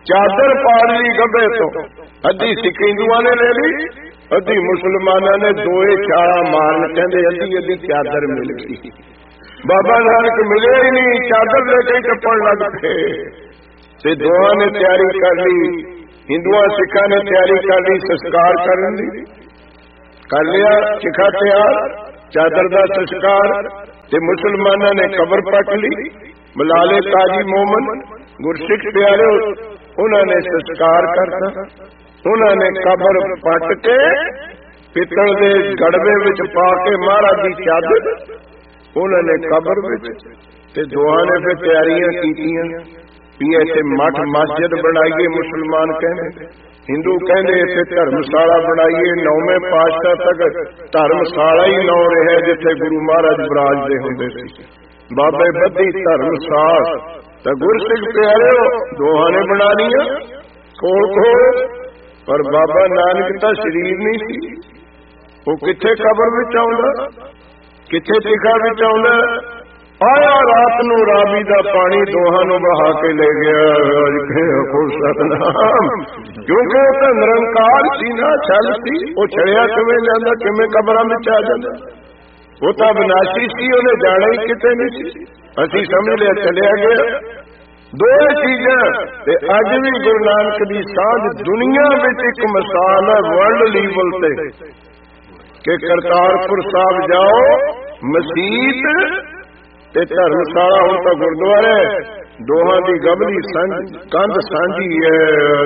ਚਾਦਰ ਪਾੜ ਲਈ ਗੱਭੇ ਤੋਂ, ਅੱਧੀ ਸਿੱਖ ਹਿੰਦੂਆਂ ਨੇ ਲੈ ਲਈ, ਅੱਧੀ ਮੁਸਲਮਾਨਾਂ ਨੇ, ਦੋਏ ਛਾਲਾ ਮਾਰਨ ਕਹਿੰਦੇ ਅੱਧੀ ਅੱਧੀ ਚਾਦਰ ਮਿਲ ਗਈ। ਬਾਬਾ ਨਾਨਕ ਮਿਲੇ ਹੀ ਨਹੀਂ, ਚਾਦਰ ਲੈ ਕੇ ਟੱਪਣ ਲੱਗ ਪਏ ਤੇ ਦੋਹਾਂ ਨੇ ਤਿਆਰੀ ਕਰ ਲਈ। ਹਿੰਦੂਆਂ ਸਿੱਖਾਂ ਨੇ ਤਿਆਰੀ ਕਰ ਲਈ ਸੰਸਕਾਰ ਕਰਨ ਦੀ, ਕਰ ਲਿਆ ਸਿੱਖਾਂ ਤਿਆਰ ਚਾਦਰ ਦਾ ਸੰਸਕਾਰ, ਤੇ ਮੁਸਲਮਾਨਾਂ ਨੇ ਕਬਰ ਪੱਟ ਲਈ। ਬੁਲਾਲੇ ਕਾਜੀ ਮੋਮਨ ਗੁਰਸਿੱਖ ਪਿਆਰੇ, ਉਹਨਾਂ ਨੇ ਸੰਸਕਾਰ ਕਰਤਾ। ਉਹਨਾਂ ਨੇ ਕਬਰ ਪੱਟ ਕੇ ਪਿੱਤਲ ਦੇ ਗੜਵੇ ਵਿੱਚ ਪਾ ਕੇ ਮਹਾਰਾਜ ਦੀ ਚਾਦਰ ਉਹਨਾਂ ਨੇ ਕਬਰ ਵਿੱਚ, ਤੇ ਦੋਹਾਂ ਨੇ ਫਿਰ ਤਿਆਰੀਆਂ ਕੀਤੀਆਂ ਵੀ ਇੱਥੇ ਮੱਠ ਮਸਜਿਦ ਬਣਾਈਏ। ਮੁਸਲਮਾਨ ਕਹਿੰਦੇ, ਹਿੰਦੂ ਕਹਿੰਦੇ ਇੱਥੇ ਧਰਮਸ਼ਾਲਾ ਬਣਾਈਏ। 9ਵੇਂ ਪਾਤਸ਼ਾਹ ਤੱਕ ਧਰਮਸ਼ਾਲਾ ਹੀ ਨਾਂ ਰਿਹਾ ਜਿੱਥੇ ਗੁਰੂ ਮਹਾਰਾਜ ਵਿਰਾਜਦੇ ਹੁੰਦੇ ਸੀ। ਬਾਬੇ ਬੱਧੀ ਧਰਮਸ਼ਾਲਾ ਤਾਂ ਗੁਰਸਿੱਖ ਪਿਆਰਿਓ ਦੋਹਾਂ ਨੇ ਬਣਾ ਲਈਆਂ ਕੋਲ ਕੋਲ, ਪਰ ਬਾਬਾ ਨਾਨਕ ਤਾਂ ਸਰੀਰ ਨਹੀਂ ਸੀ, ਉਹ ਕਿੱਥੇ ਕਬਰ ਵਿੱਚ ਆਉਂਦਾ, ਕਿੱਥੇ ਟਿਕਾ ਵਿੱਚ ਆਉਂਦਾ। ਆਇਆ ਰਾਤ ਨੂੰ ਰਾਵੀ ਦਾ ਪਾਣੀ ਦੋਹਾਂ ਨੂੰ ਬਹਾ ਕੇ ਲੈ ਗਿਆ। ਸਤਨਾਮ, ਕਿਉਂਕਿ ਉਹ ਤਾਂ ਨਿਰੰਕਾਰ ਸੀ ਨਾ, ਛਲ ਸੀ, ਉਹ ਛੜਿਆ ਕਿਵੇਂ ਜਾਂਦਾ, ਕਿਵੇਂ ਕਬਰਾਂ ਵਿੱਚ ਆ ਜਾਂਦਾ। ਉਹ ਤਾਂ ਵਿਨਾਸ਼ੀ ਸੀ, ਉਹਨੇ ਜਾਣਾ ਹੀ ਕਿਤੇ ਨਹੀਂ ਸੀ। ਅਸੀਂ ਸਮਝ ਲਿਆ ਚਲਿਆ ਗਿਆ। ਦੋਏ ਚੀਜ਼ਾਂ ਤੇ ਅੱਜ ਵੀ ਗੁਰੂ ਨਾਨਕ ਦੀ ਸਾਂਝ ਦੁਨੀਆ ਵਿੱਚ ਇੱਕ ਮਿਸਾਲ ਹੈ ਵਰਲਡ ਲੈਵਲ ਤੇ, ਕਿ ਕਰਤਾਰਪੁਰ ਸਾਹਿਬ ਜਾਓ, ਮਸੀਤ ਤੇ ਧਰਮਸ਼ਾਲਾ ਹੁਣ ਤਾਂ ਗੁਰਦੁਆਰਾ, ਦੋਹਾਂ ਦੀ ਗਬਲੀ ਕੰਧ ਸਾਂਝੀ ਹੈ।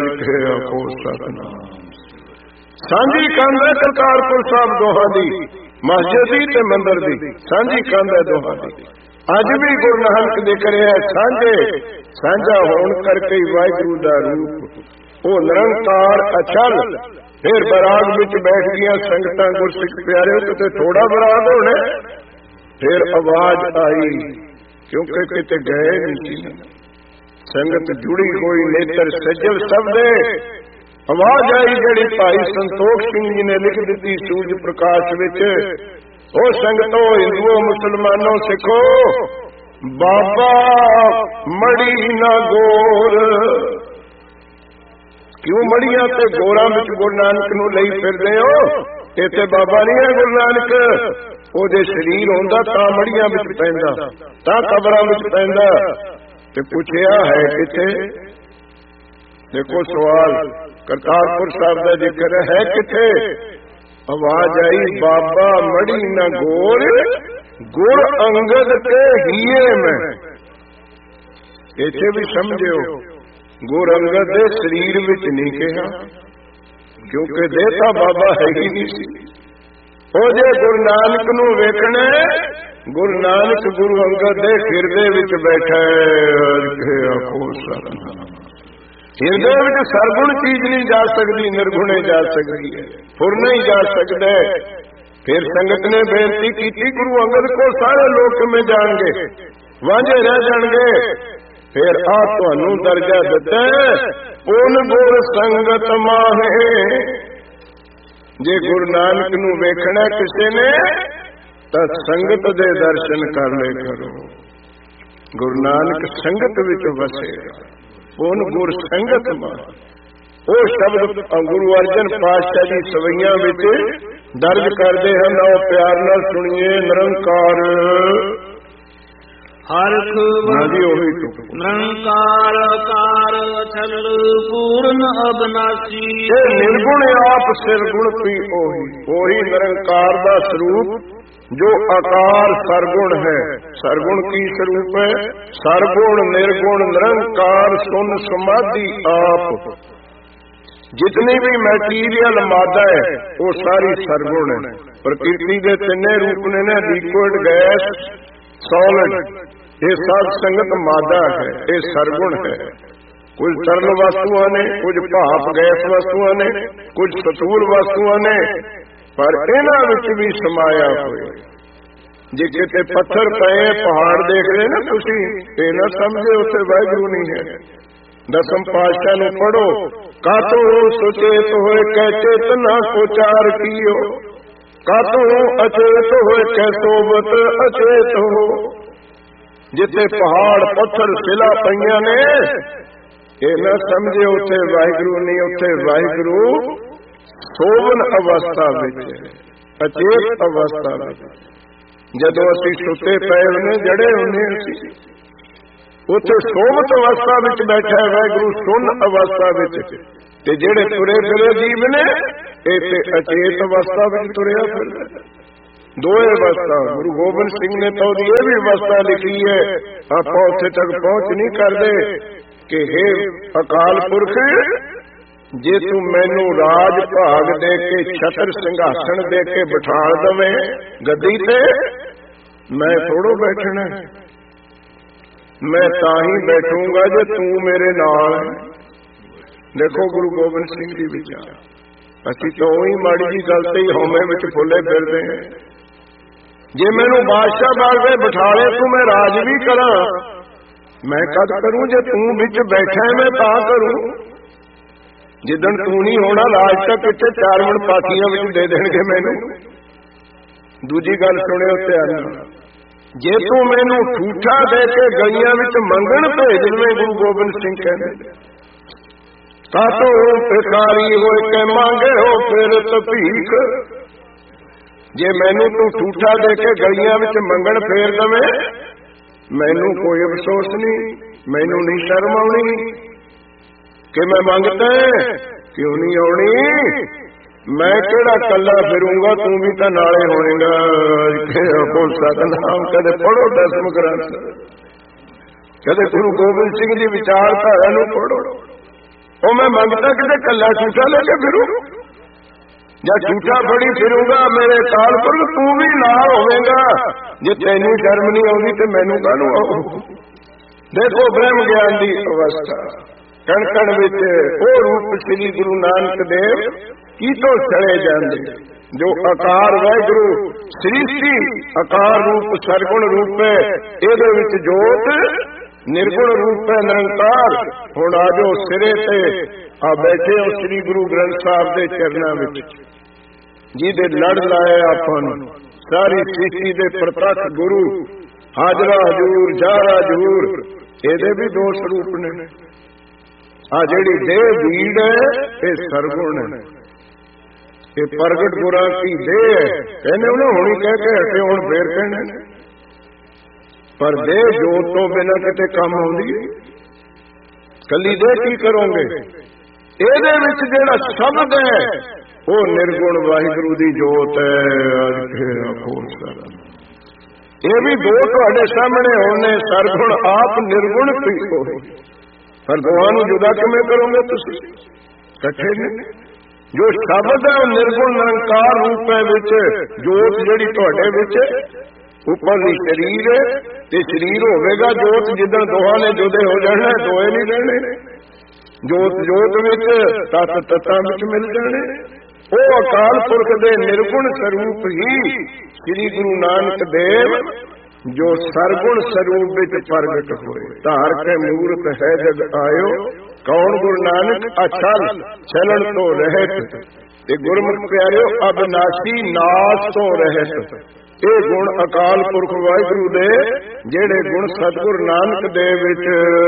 ਸਾਂਝੀ ਕੰਧ ਹੈ ਕਰਤਾਰਪੁਰ ਸਾਹਿਬ ਦੋਹਾਂ ਦੀ, ਮਸਜਿਦ ਦੀ ਤੇ ਮੰਦਰ ਦੀ ਸਾਂਝੀ ਕੰਧ ਹੈ ਦੋਹਾਂ ਦੀ। ਅੱਜ ਵੀ ਗੁਰੂ ਨਾਨਕ ਦੇ ਕਰਿਆ ਸਾਂਝੇ, ਸਾਂਝਾ ਹੋਣ ਕਰਕੇ ਵਾਹਿਗੁਰੂ ਦਾ ਰੂਪ ਉਹ ਨਿਰੰਕਾਰ ਅਚਲ। ਫਿਰ ਬਰਾਗ ਵਿੱਚ ਬੈਠ ਗਈਆਂ ਸੰਗਤਾਂ ਗੁਰਸਿੱਖ ਪਿਆਰਿਓ, ਕਿਤੇ ਥੋੜਾ ਬਰਾਗ ਹੋਣਾ। ਫਿਰ ਆਵਾਜ਼ ਆਈ, ਕਿਉਂਕਿ ਕਿਤੇ ਗਏ ਨਹੀਂ ਸੀ, ਸੰਗਤ ਜੁੜੀ ਹੋਈ, ਨੇਤਰ ਸੱਜਲ ਸਭ ਦੇ। ਆਵਾਜ਼ ਆਈ ਜਿਹੜੀ ਭਾਈ ਸੰਤੋਖ ਸਿੰਘ ਜੀ ਨੇ ਲਿਖ ਦਿੱਤੀ ਸੂਰਜ ਪ੍ਰਕਾਸ਼ ਵਿੱਚ, ਉਹ ਸੰਗਤੋ ਹਿੰਦੂਓ ਮੁਸਲਮਾਨੋ ਸਿੱਖੋ, ਬਾਬਾ ਮੜੀ ਨਾ ਗੋਰ। ਕਿਉਂ ਮੜੀਆਂ ਤੇ ਗੋਰਾਂ ਵਿੱਚ ਗੁਰੂ ਨਾਨਕ ਨੂੰ ਲਈ ਫਿਰਦੇ ਹੋ? ਇੱਥੇ ਬਾਬਾ ਨਹੀਂ ਹੈ ਗੁਰੂ ਨਾਨਕ, ਉਹਦੇ ਸਰੀਰ ਹੁੰਦਾ ਤਾਂ ਮੜੀਆਂ ਵਿੱਚ ਪੈਂਦਾ, ਤਾਂ ਕਬਰਾਂ ਵਿੱਚ ਪੈਂਦਾ। ਤੇ ਪੁੱਛਿਆ ਹੈ ਕਿੱਥੇ? ਦੇਖੋ ਸਵਾਲ, ਕਰਤਾਰਪੁਰ ਸਾਹਿਬ ਦਾ ਜ਼ਿਕਰ ਹੈ ਕਿੱਥੇ? ਆਵਾਜ਼ ਆਈ, ਬਾਬਾ ਮੜੀ ਨਾ ਗੋਰ, ਗੁਰ ਅੰਗਦ ਕੇ ਹੀਏ ਮੈਂ। ਇੱਥੇ ਵੀ ਸਮਝਿਓ, ਗੁਰ ਅੰਗਦ ਦੇ ਸਰੀਰ ਵਿੱਚ ਨਹੀਂ ਕਿਹਾ, ਕਿਉਂਕਿ ਦੇਤਾ ਬਾਬਾ ਹੈ ਹੀ ਨਹੀਂ ਸੀ। ਉਹ ਜੇ ਗੁਰੂ ਨਾਨਕ ਨੂੰ ਵੇਖਣਾ, ਗੁਰੂ ਨਾਨਕ ਗੁਰੂ ਅੰਗਦ ਦੇ ਹਿਰਦੇ ਵਿੱਚ ਬੈਠਾ ਹੈ। ਹਿਰਦੇ ਵਿੱਚ ਸਰਗੁਣ ਚੀਜ਼ ਨਹੀਂ ਜਾ ਸਕਦੀ, ਨਿਰਗੁਣੇ ਜਾ ਸਕਦੀ ਹੈ, ਫੁਰਨਾ ਹੀ ਜਾ ਸਕਦਾ ਹੈ। ਫਿਰ ਸੰਗਤ ਨੇ ਬੇਨਤੀ ਕੀਤੀ, ਗੁਰੂ ਅੰਗਦ ਕੋਲ ਸਾਰੇ ਲੋਕ ਕਿਵੇਂ ਜਾਣਗੇ, ਵਾਂਝੇ ਰਹਿ ਜਾਣਗੇ। ਫਿਰ ਆ ਤੁਹਾਨੂੰ ਦਰਜਾ ਦਿੱਤਾ, ਪੁਨ ਗੁਰ ਸੰਗਤ ਮਾਹੇ। ਜੇ ਗੁਰੂ ਨਾਨਕ ਨੂੰ ਵੇਖਣਾ ਕਿਸੇ ਨੇ ਤਾਂ ਸੰਗਤ ਦੇ ਦਰਸ਼ਨ ਕਰ ਲੈ ਕਰੋ। ਗੁਰੂ ਨਾਨਕ ਸੰਗਤ ਵਿੱਚ ਵਸੇਗਾ, ਪੁਨ ਗੁਰ ਸੰਗਤ ਮਾਹੇ। ਉਹ ਸ਼ਬਦ ਗੁਰੂ ਅਰਜਨ ਪਾਤਸ਼ਾਹ ਦੀ ਸਵਈਆਂ ਵਿੱਚ ਦਰਜ ਕਰਦੇ ਹਨ, ਉਹ ਪਿਆਰ ਨਾਲ ਸੁਣੀਏ। ਨਿਰੰਕਾਰ ਹਰਖ ਨਿਰੰਕਾਰ ਕਾਰ ਛਲ ਪੂਰਨ ਅਬਨਾਸੀ। ਇਹ ਨਿਰਗੁਣ ਆਪ ਸਿਰਗੁਣ ਪੀ ਉਹੀ ਨਿਰੰਕਾਰ ਦਾ ਸਰੂਪ ਜੋ ਆਕਾਰ ਸਰਗੁਣ ਹੈ। ਸਰਗੁਣ ਕੀ ਸਰੂਪ ਹੈ? ਸਰਗੁਣ ਨਿਰਗੁਣ ਨਿਰੰਕਾਰ ਸੁਨ ਸਮਾਧੀ ਆਪ। ਜਿਤਨੀ ਵੀ ਮੈਟੀਰੀਅਲ ਮਾਦਾ ਹੈ ਉਹ ਸਾਰੀ ਸਰਗੁਣ ਹੈ। ਪ੍ਰਕਿਰਤੀ ਦੇ ਤਿੰਨੇ ਰੂਪ ਨੇ ਨਾ, ਲਿਕੁਇਡ, ਗੈਸ, ਸੋਲਿਡ। ਇਹ ਸਭ ਸੰਗਤ ਮਾਦਾ ਹੈ, ਇਹ ਸਰਗੁਣ ਹੈ। ਕੁਝ ਤਰਲ ਵਸਤੂਆਂ ਨੇ, ਕੁਝ ਭਾਪ ਗੈਸ ਵਸਤੂਆਂ ਨੇ, ਕੁਝ ਸਤੂਰ ਵਸਤੂਆਂ ਨੇ, ਪਰ ਇਹਨਾਂ ਵਿੱਚ ਵੀ ਸਮਾਇਆ ਹੋਇਆ। ਜੇ ਕਿਤੇ ਪੱਥਰ ਪਏ, ਪਹਾੜ ਦੇਖ ਰਹੇ ਨਾ ਤੁਸੀਂ, ਇਹ ਨਾ ਸਮਝੇ ਉੱਥੇ ਵਾਹਿਗੁਰੂ ਨਹੀਂ ਹੈ। ਦਸਮ ਪਾਤਸ਼ਾਹ ਨੂੰ ਪੜੋ, ਕਾਤੋਂ ਸੁਚੇਤ ਹੋਏ ਕੈ ਚੇਤਨਾ ਕੋ ਚਾਰ ਕੀਓ, ਕਾਤੋਂ ਅਚੇਤ ਹੋਏ ਕੈ ਸੋਬਤ ਅਚੇਤ ਹੋ। ਜਿੱਥੇ ਪਹਾੜ ਪੱਥਰ ਸਿਲਾ ਪਈਆਂ ਨੇ, ਇਹ ਨਾ ਸਮਝੇ ਉੱਥੇ ਵਾਹਿਗੁਰੂ ਨਹੀਂ, ਉੱਥੇ ਵਾਹਿਗੁਰੂ ਸੋਵਨ ਅਵਸਥਾ ਵਿੱਚ, ਅਚੇਤ ਅਵਸਥਾ ਵਿੱਚ। ਜਦੋਂ ਅਸੀਂ ਸੁੱਤੇ ਪਏ ਹੁੰਦੇ, ਜੜੇ ਹੁੰਦੇ ਅਸੀਂ, ਉੱਥੇ ਸੋਵਤ ਅਵਸਥਾ ਵਿੱਚ ਬੈਠਾ ਹੈ ਵਾਹਿਗੁਰੂ, ਸੁੰਨ ਅਵਸਥਾ ਵਿੱਚ। ਤੇ ਜਿਹੜੇ ਤੁਰੇ ਫਿਰੇ ਜੀਵ ਨੇ ਇਹ ਤੇ ਅਚੇਤ ਅਵਸਥਾ ਵਿੱਚ ਤੁਰਿਆ ਫਿਰਦਾ। ਦੋਏ ਅਵਸਥਾ ਗੁਰੂ ਗੋਬਿੰਦ ਸਿੰਘ ਨੇ ਤਾਂ ਉਹਦੀ ਇਹ ਵੀ ਅਵਸਥਾ ਲਿਖੀ ਹੈ, ਆਪਾਂ ਉੱਥੇ ਤੱਕ ਪਹੁੰਚ ਨਹੀਂ ਕਰਦੇ ਕਿ ਹੇ ਅਕਾਲ ਪੁਰਖ, ਜੇ ਤੂੰ ਮੈਨੂੰ ਰਾਜ ਭਾਗ ਦੇ ਕੇ, ਛਤਰ ਸਿੰਘਾਸਣ ਦੇ ਕੇ ਬਿਠਾ ਦਵੇਂ ਗੱਦੀ ਤੇ, ਮੈਂ ਥੋੜੋ ਬੈਠਣਾ, ਮੈਂ ਤਾਂ ਹੀ ਬੈਠੂੰਗਾ ਜੇ ਤੂੰ ਮੇਰੇ ਨਾਲ ਹੈ। ਦੇਖੋ ਗੁਰੂ ਗੋਬਿੰਦ ਸਿੰਘ ਜੀ ਵਿਚਾਰ, ਅਸੀਂ ਤਾਂ ਉਹੀ ਮਾੜੀ ਜੀ ਗੱਲ ਤੇ ਹੀ ਹਉਮੈ ਵਿੱਚ ਫੁੱਲੇ ਫਿਰਦੇ ਹਾਂ। ਜੇ ਮੈਨੂੰ ਬਾਦਸ਼ਾਹ ਬਾਗ ਤੇ ਬਿਠਾ ਲੈ ਤੂੰ, ਮੈਂ ਰਾਜ ਵੀ ਕਰਾਂ, ਮੈਂ ਕਦ ਕਰੂੰ? ਜੇ ਤੂੰ ਵਿੱਚ ਬੈਠਾ ਮੈਂ ਤਾਂ ਕਰੂੰ। ਜਿੱਦਣ ਤੂੰ ਨਹੀਂ ਹੋਣਾ, ਰਾਜ ਤਾਂ ਕਿੱਥੇ 4 ਮਣ ਪਾਥੀਆਂ ਵਿੱਚ ਦੇ ਦੇਣਗੇ ਮੈਨੂੰ। ਦੂਜੀ ਗੱਲ ਸੁਣਿਓ ਧਿਆਨ ਨਾਲ, ਜੇ ਤੂੰ ਮੈਨੂੰ ਠੂਠਾ ਦੇ ਕੇ ਗਲੀਆਂ ਵਿੱਚ ਮੰਗਣ ਭੇਜ ਲਵੇਂ, ਗੁਰੂ ਗੋਬਿੰਦ ਸਿੰਘ ਕਹਿੰਦੇ, ਤਾਤੋਂ ਭਿਖਾਰੀ ਹੋਏ ਕੇ ਮੰਗੇ ਹੋ ਫਿਰ ਤਭੀਖ। ਜੇ ਮੈਨੂੰ ਤੂੰ ਠੂਠਾ ਦੇ ਕੇ ਗਲੀਆਂ ਵਿੱਚ ਮੰਗਣ ਫੇਰ ਦਵੇਂ, ਮੈਨੂੰ ਕੋਈ ਅਫਸੋਸ ਨਹੀਂ, ਮੈਨੂੰ ਨਹੀਂ ਸ਼ਰਮ ਆਉਣੀ ਕਿ ਮੈਂ ਮੰਗਦਾ, ਕਿਉਂ ਨਹੀਂ ਆਉਣੀ? ਮੈਂ ਕਿਹੜਾ ਕੱਲਾ ਫਿਰੂੰਗਾ, ਤੂੰ ਵੀ ਤਾਂ ਨਾਲੇ ਹੋਏਗਾ। ਸਤਿਨਾਮ ਕਦੇ ਪੜੋ ਦਸਮ ਗ੍ਰੰਥ, ਕਦੇ ਗੁਰੂ ਗੋਬਿੰਦ ਸਿੰਘ ਦੀ ਵਿਚਾਰਧਾਰਾ ਨੂੰ ਪੜੋ। ਉਹ ਮੈਂ ਮੰਗਦਾ ਕਿਤੇ ਕੱਲਾ ਝੂਠਾ ਲੈ ਕੇ ਫਿਰੂ, ਜਾਂ ਝੂਠਾ ਫੜੀ ਫਿਰੂੰਗਾ, ਮੇਰੇ ਅਕਾਲ ਪੁਰਖ ਤੂੰ ਵੀ ਨਾਲ ਹੋਵੇਗਾ। ਜੇ ਤੈਨੂੰ ਸ਼ਰਮ ਨਹੀਂ ਆਉਂਦੀ ਤੇ ਮੈਨੂੰ ਕਾਹਨੂੰ ਆਉ? ਦੇਖੋ ਬ੍ਰਹਮ ਗਿਆਨ ਦੀ ਅਵਸਥਾ, ਕਣ ਕਣ ਵਿੱਚ ਉਹ ਰੂਪ ਸ੍ਰੀ ਗੁਰੂ ਨਾਨਕ ਦੇਵ ਕੀ ਤੋਂ ਚਲੇ ਜਾਂਦੇ, ਜੋ ਆਕਾਰ ਵਾਹਿਗੁਰੂ ਸ੍ਰਿਸ਼ਟੀ ਆਕਾਰ ਰੂਪ ਸਰਗੁਣ ਰੂਪ ਹੈ, ਇਹਦੇ ਵਿੱਚ ਜੋਤ ਨਿਰਗੁਣ ਰੂਪ ਹੈ ਨਿਰੰਕਾਰ। ਹੁਣ ਆਜੋ ਸਿਰੇ ਤੇ ਆ ਬੈਠੇ ਹੋ ਸ੍ਰੀ ਗੁਰੂ ਗ੍ਰੰਥ ਸਾਹਿਬ ਦੇ ਚਰਨਾਂ ਵਿੱਚ, ਜਿਹਦੇ ਲੜ ਲਾਏ ਆਪਾਂ ਨੂੰ ਸਾਰੀ ਸ੍ਰਿਸ਼ਟੀ ਦੇ ਪ੍ਰਤੱਖ ਗੁਰੂ, ਹਾਜ਼ਰਾ ਹਜ਼ੂਰ ਜਾਰਾ ਹਜ਼ੂਰ, ਇਹਦੇ ਵੀ 2 ਸਰੂਪ ਨੇ। ਆ ਜਿਹੜੀ ਦੇਹ ਬੀੜ ਹੈ ਇਹ ਸਰਗੁਣ ਹੈ, ਇਹ ਪ੍ਰਗਟ ਗੁਰਾਂ ਕੀ ਦੇਹ ਹੈ। ਕਹਿੰਦੇ ਉਹਨੇ ਹੁਣੀ ਕਹਿ ਕੇ ਹਟੇ, ਹੁਣ ਫੇਰ ਕਹਿਣੇ, ਪਰ ਦੇਹ ਜੋਤ ਤੋਂ ਬਿਨਾਂ ਕਿਤੇ ਕੰਮ ਆਉਂਦੀ ਹੈ? ਕੱਲੀ ਦੇਹ ਕੀ ਕਰੋਗੇ? ਇਹਦੇ ਵਿੱਚ ਜਿਹੜਾ ਸ਼ਬਦ ਹੈ ਉਹ ਨਿਰਗੁਣ ਵਾਹਿਗੁਰੂ ਦੀ ਜੋਤ ਹੈ। ਇਹ ਵੀ 2 ਤੁਹਾਡੇ ਸਾਹਮਣੇ ਹੋਣੇ, ਸਰਗੁਣ ਆਪ ਨਿਰਗੁਣ ਵੀ ਹੋਏ, ਪਰ ਦੋਹਾਂ ਨੂੰ ਜੁਦਾ ਕਿਵੇਂ ਕਰੋਗੇ ਤੁਸੀਂ? ਇਕੱਠੇ ਨੇ। ਜੋ ਸ਼ਬਦ ਹੈ ਉਹ ਨਿਰਗੁਣ ਨਿਰੰਕਾਰ ਰੂਪ ਹੈ, ਵਿੱਚ ਜੋਤ ਜਿਹੜੀ ਤੁਹਾਡੇ ਵਿੱਚ ਉੱਪਰਲੀ ਸਰੀਰ ਹੈ, ਤੇ ਸਰੀਰ ਹੋਵੇਗਾ ਜੋਤ। ਜਿੱਦਣ ਦੋਹਾਂ ਨੇ ਜੁਦੇ ਹੋ ਜਾਣਾ, ਦੋਏ ਨਹੀਂ ਰਹਿਣੇ। ਜੋਤ ਜੋਤ ਵਿੱਚ, ਤਤ ਤਤਾਂ ਵਿੱਚ ਮਿਲ ਜਾਣੇ। ਉਹ ਅਕਾਲ ਪੁਰਖ ਦੇ ਨਿਰਗੁਣ ਸਰੂਪ ਹੀ ਸ੍ਰੀ ਗੁਰੂ ਨਾਨਕ ਦੇਵ ਜੋ ਸਰਗੁਣ ਸਰੂਪ ਵਿੱਚ ਪ੍ਰਗਟ ਹੋਏ। ਧਾਰ ਕੇ ਮੂਰਤ ਹੈ ਜਗ ਆਇਓ, ਕੌਣ ਗੁਰੂ ਨਾਨਕ ਅਛਲ ਛਲਣ ਤੋਂ ਰਹਿਤ। ਤੇ ਗੁਰਮੁਖ ਪਿਆਰਿਓ ਅਬਨਾਸ਼ੀ ਨਾਸ ਤੋਂ ਰਹਿਤ। ਇਹ ਗੁਣ ਅਕਾਲ ਪੁਰਖ ਵਾਹਿਗੁਰੂ ਦੇ ਜਿਹੜੇ ਗੁਣ ਸਤਿਗੁਰ ਨਾਨਕ ਦੇਵ ਵਿੱਚ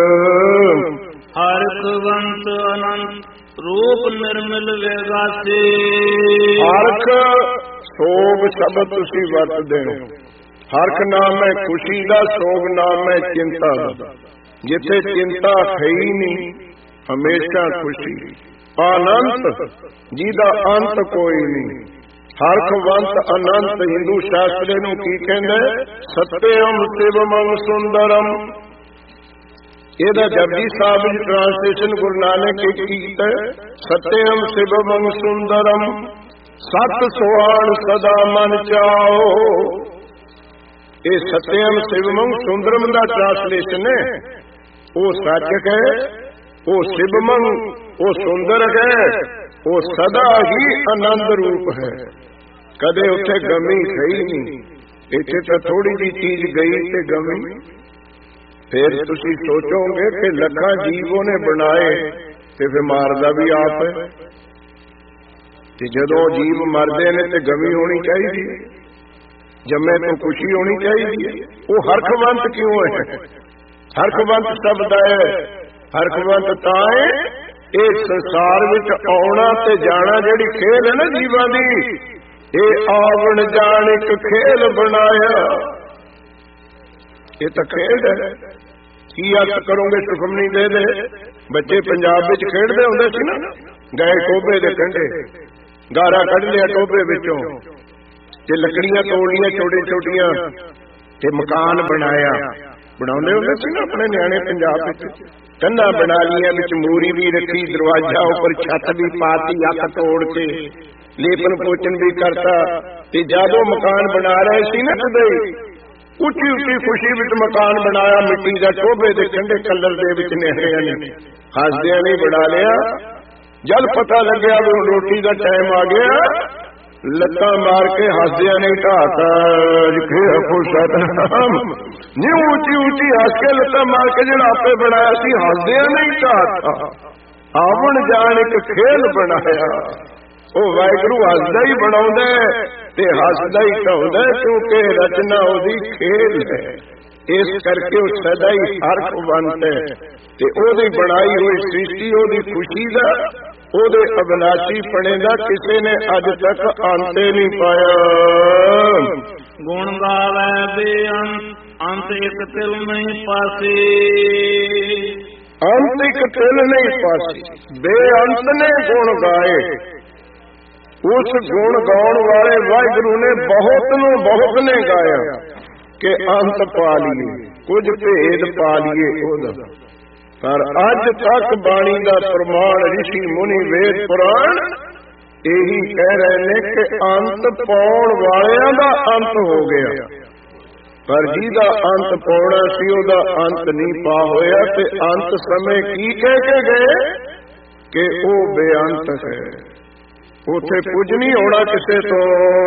ਹਰਖਵੰਤ ਅਨੰਤ ਰੂਪ ਨਿਰਮਲ ਵੇਗਾਸੇ। ਹਰਖ ਸੋਗ ਸ਼ਬਦ ਤੁਸੀਂ ਵਰਤਦੇ ਹੋ। ਹਰਖ ਨਾਮ ਹੈ ਖੁਸ਼ੀ ਦਾ, ਸੋਗ ਨਾਮ ਹੈ ਚਿੰਤਾ ਦਾ। ਜਿੱਥੇ ਚਿੰਤਾ ਹੈ ਹੀ ਨਹੀਂ, ਹਮੇਸ਼ਾ ਖੁਸ਼ੀ। ਆਨੰਦ ਜਿਹਦਾ ਅੰਤ ਕੋਈ ਨਹੀਂ। ਹਰਖਵੰਤ ਅਨੰਤ ਹਿੰਦੂ ਸ਼ਾਸਤਰ ਨੂੰ ਕੀ ਕਹਿੰਦੇ? ਸਤਿਅਮ ਸ਼ਿਵਮੰ ਸੁੰਦਰਮ। ਇਹਦਾ ਜਪਜੀ ਸਾਹਿਬ ਵਿੱਚ ਟ੍ਰਾਂਸਲੇਸ਼ਨ ਗੁਰੂ ਨਾਨਕ ਨੇ ਕੀਤਾ, ਸਤਿਅਮ ਸ਼ਿਵਮੰ ਸੁੰਦਰਮ ਸਤ ਸੁਹਾਣ ਸਦਾ ਮਨ ਚਾਓ। ਇਹ ਸਤਿਅਮ ਸ਼ਿਵਮੰ ਸੁੰਦਰਮ ਦਾ ਟ੍ਰਾਂਸਲੇਸ਼ਨ ਹੈ। ਉਹ ਸੱਚ ਹੈ, ਉਹ ਸ਼ਿਵਮੰ ਉਹ ਸੁੰਦਰ ਹੈ, ਉਹ ਸਦਾ ਹੀ ਆਨੰਦ ਰੂਪ ਹੈ। ਕਦੇ ਉੱਥੇ ਗਮੀ ਸਹੀ ਨਹੀਂ। ਇੱਥੇ ਤਾਂ ਥੋੜੀ ਜਿਹੀ ਚੀਜ਼ ਗਈ ਤੇ ਗਮੀ। ਫਿਰ ਤੁਸੀਂ ਸੋਚੋਗੇ ਕਿ ਲੱਖਾਂ ਜੀਵ ਉਹਨੇ ਬਣਾਏ ਤੇ ਫਿਰ ਮਾਰਦਾ ਵੀ ਆਪ ਹੈ। ਤੇ ਜਦੋਂ ਜੀਵ ਮਰਦੇ ਨੇ ਤੇ ਗਮੀ ਹੋਣੀ ਚਾਹੀਦੀ ਹੈ, ਜੰਮੇ ਤੋਂ ਖੁਸ਼ੀ ਹੋਣੀ ਚਾਹੀਦੀ ਹੈ। ਉਹ ਹਰਖਵੰਤ ਕਿਉਂ ਹੈ? ਹਰਖਵੰਤ ਸ਼ਬਦ ਹੈ ਹਰਖਵੰਤ ਤਾਂ ਇਹ ਸੰਸਾਰ ਵਿੱਚ ਆਉਣਾ ਤੇ ਜਾਣਾ ਜਿਹੜੀ ਖੇਲ ਹੈ ਨਾ ਜੀਵਾਂ ਦੀ, ਇਹ ਆਵਣ ਜਾਣ ਇੱਕ ਖੇਲ ਬਣਾਇਆ। ਇਹ ਤਾਂ ਖੇਡ ਹੈ। ਕੀ ਅਰਥ ਕਰੋਗੇ ਸੁਖਮਨੀ ਦੇ ਬੱਚੇ ਪੰਜਾਬ ਵਿੱਚ ਖੇਡਦੇ ਹੁੰਦੇ ਸੀ ਨਾ, ਗਏ ਟੋਭੇ ਦੇ ਕੰਢੇ, ਗਾਰਾ ਕੱਢ ਲਿਆ ਟੋਭੇ ਵਿੱਚੋਂ ਤੇ ਲੱਕੜੀਆਂ ਤੋੜ ਲਈਆਂ ਛੋਟੀਆਂ ਛੋਟੀਆਂ ਤੇ ਮਕਾਨ ਬਣਾਉਂਦੇ ਹੁੰਦੇ ਸੀ ਨਾ ਆਪਣੇ ਨਿਆਣੇ ਪੰਜਾਬ ਵਿੱਚ। ਕੰਧਾਂ ਬਣਾ ਲਈਆਂ, ਵਿੱਚ ਮੂਰੀ ਵੀ ਰੱਖੀ, ਦਰਵਾਜ਼ਾ ਉੱਪਰ ਛੱਤ ਵੀ ਪਾਤੀ, ਅੱਖ ਤੋੜ ਕੇ ਲੇਪਨ ਪੋਚਨ ਵੀ ਕਰਤਾ। ਤੇ ਜਦੋਂ ਮਕਾਨ ਬਣਾ ਰਹੇ ਸੀ ਨਾ ਕਦੇ ਉੱਚੀ ਉੱਚੀ ਖੁਸ਼ੀ ਵਿੱਚ ਮਕਾਨ ਬਣਾਇਆ, ਮਿੱਟੀ ਦਾ ਟੋਭੇ ਦੇ ਕੰਢੇ ਕਲਰ ਦੇ ਵਿੱਚ ਨਿਹਰਿਆਂ ਨੇ ਹੱਸਦਿਆਂ ਨੇ ਬਣਾ ਲਿਆ। ਜਦ ਪਤਾ ਲੱਗਿਆ ਵੀ ਰੋਟੀ ਦਾ ਟਾਈਮ ਆ ਗਿਆ, ਲੱਤਾਂ ਮਾਰ ਕੇ ਹੱਸਦਿਆਂ ਨੇ ਢਾਤਾ ਨੀ ਉੱਚੀ ਉੱਚੀ ਹੱਸ ਕੇ ਲੱਤਾਂ ਮਾਰ ਕੇ ਜਿਹੜਾ ਆਪੇ ਬਣਾਇਆ ਸੀ ਹੱਸਦਿਆਂ ਨੇ ਢਾਤਾ। ਆਵਣ ਜਾਣ ਇੱਕ ਖੇਲ ਬਣਾਇਆ। ਉਹ ਵਾਹਿਗੁਰੂ ਹੱਸਦਾ ਹੀ ਬਣਾਉਂਦਾ ਤੇ ਹੱਸਦਾ ਹੀ ਢਾਉਂਦਾ, ਕਿਉਂਕਿ ਰਚਨਾ ਉਹਦੀ ਖੇਲ ਹੈ। ਇਸ ਕਰਕੇ ਉਹ ਸਦਾ ਹੀ ਹਰਖਵੰਤ ਹੈ ਤੇ ਉਹਦੀ ਬਣਾਈ ਹੋਈ ਸ੍ਰਿਸ਼ਟੀ ਉਹਦੀ ਖੁਸ਼ੀ ਦਾ, ਉਹਦੇ ਅਬਿਨਾਸ਼ੀ ਪਣੇ ਦਾ ਕਿਸੇ ਨੇ ਅੱਜ ਤੱਕ ਅੰਤ ਨਹੀਂ ਪਾਇਆ। ਗੁਣ ਗਾਵੇ ਬੇਅੰਤ, ਅੰਤ ਇੱਕ ਤਿਲ ਨਹੀਂ ਪਾਸੇ। ਅੰਤ ਇੱਕ ਤਿਲ ਨਹੀਂ ਪਾਸੇ, ਬੇਅੰਤ ਨੇ ਗੁਣ ਗਾਏ। ਉਸ ਗੁਣ ਗਾਉਣ ਵਾਲੇ ਵਾਹਿਗੁਰੂ ਨੇ ਬਹੁਤ ਨੂੰ ਬਹੁਤ ਨੇ ਗਾਇਆ ਕਿ ਅੰਤ ਪਾ ਲਈਏ, ਕੁਝ ਭੇਦ ਪਾ ਲਈਏ ਉਹਦਾ। ਪਰ ਅੱਜ ਤੱਕ ਬਾਣੀ ਦਾ ਪ੍ਰਮਾਣ ਰਿਸ਼ੀ ਮੁਨੀ ਵੇਦ ਪੁਰਾਣ ਇਹੀ ਕਹਿ ਰਹੇ ਨੇ ਕਿ ਅੰਤ ਪਾਉਣ ਵਾਲਿਆਂ ਦਾ ਅੰਤ ਹੋ ਗਿਆ, ਪਰ ਜਿਹਦਾ ਅੰਤ ਪਾਉਣਾ ਸੀ ਉਹਦਾ ਅੰਤ ਨਹੀਂ ਪਾ ਹੋਇਆ। ਤੇ ਅੰਤ ਸਮੇਂ ਕੀ ਕਹਿ ਕੇ ਗਏ ਕਿ ਉਹ ਬੇਅੰਤ ਹੈ, ਉੱਥੇ ਕੁਝ ਨਹੀਂ ਹੋਣਾ ਕਿਸੇ ਤੋਂ।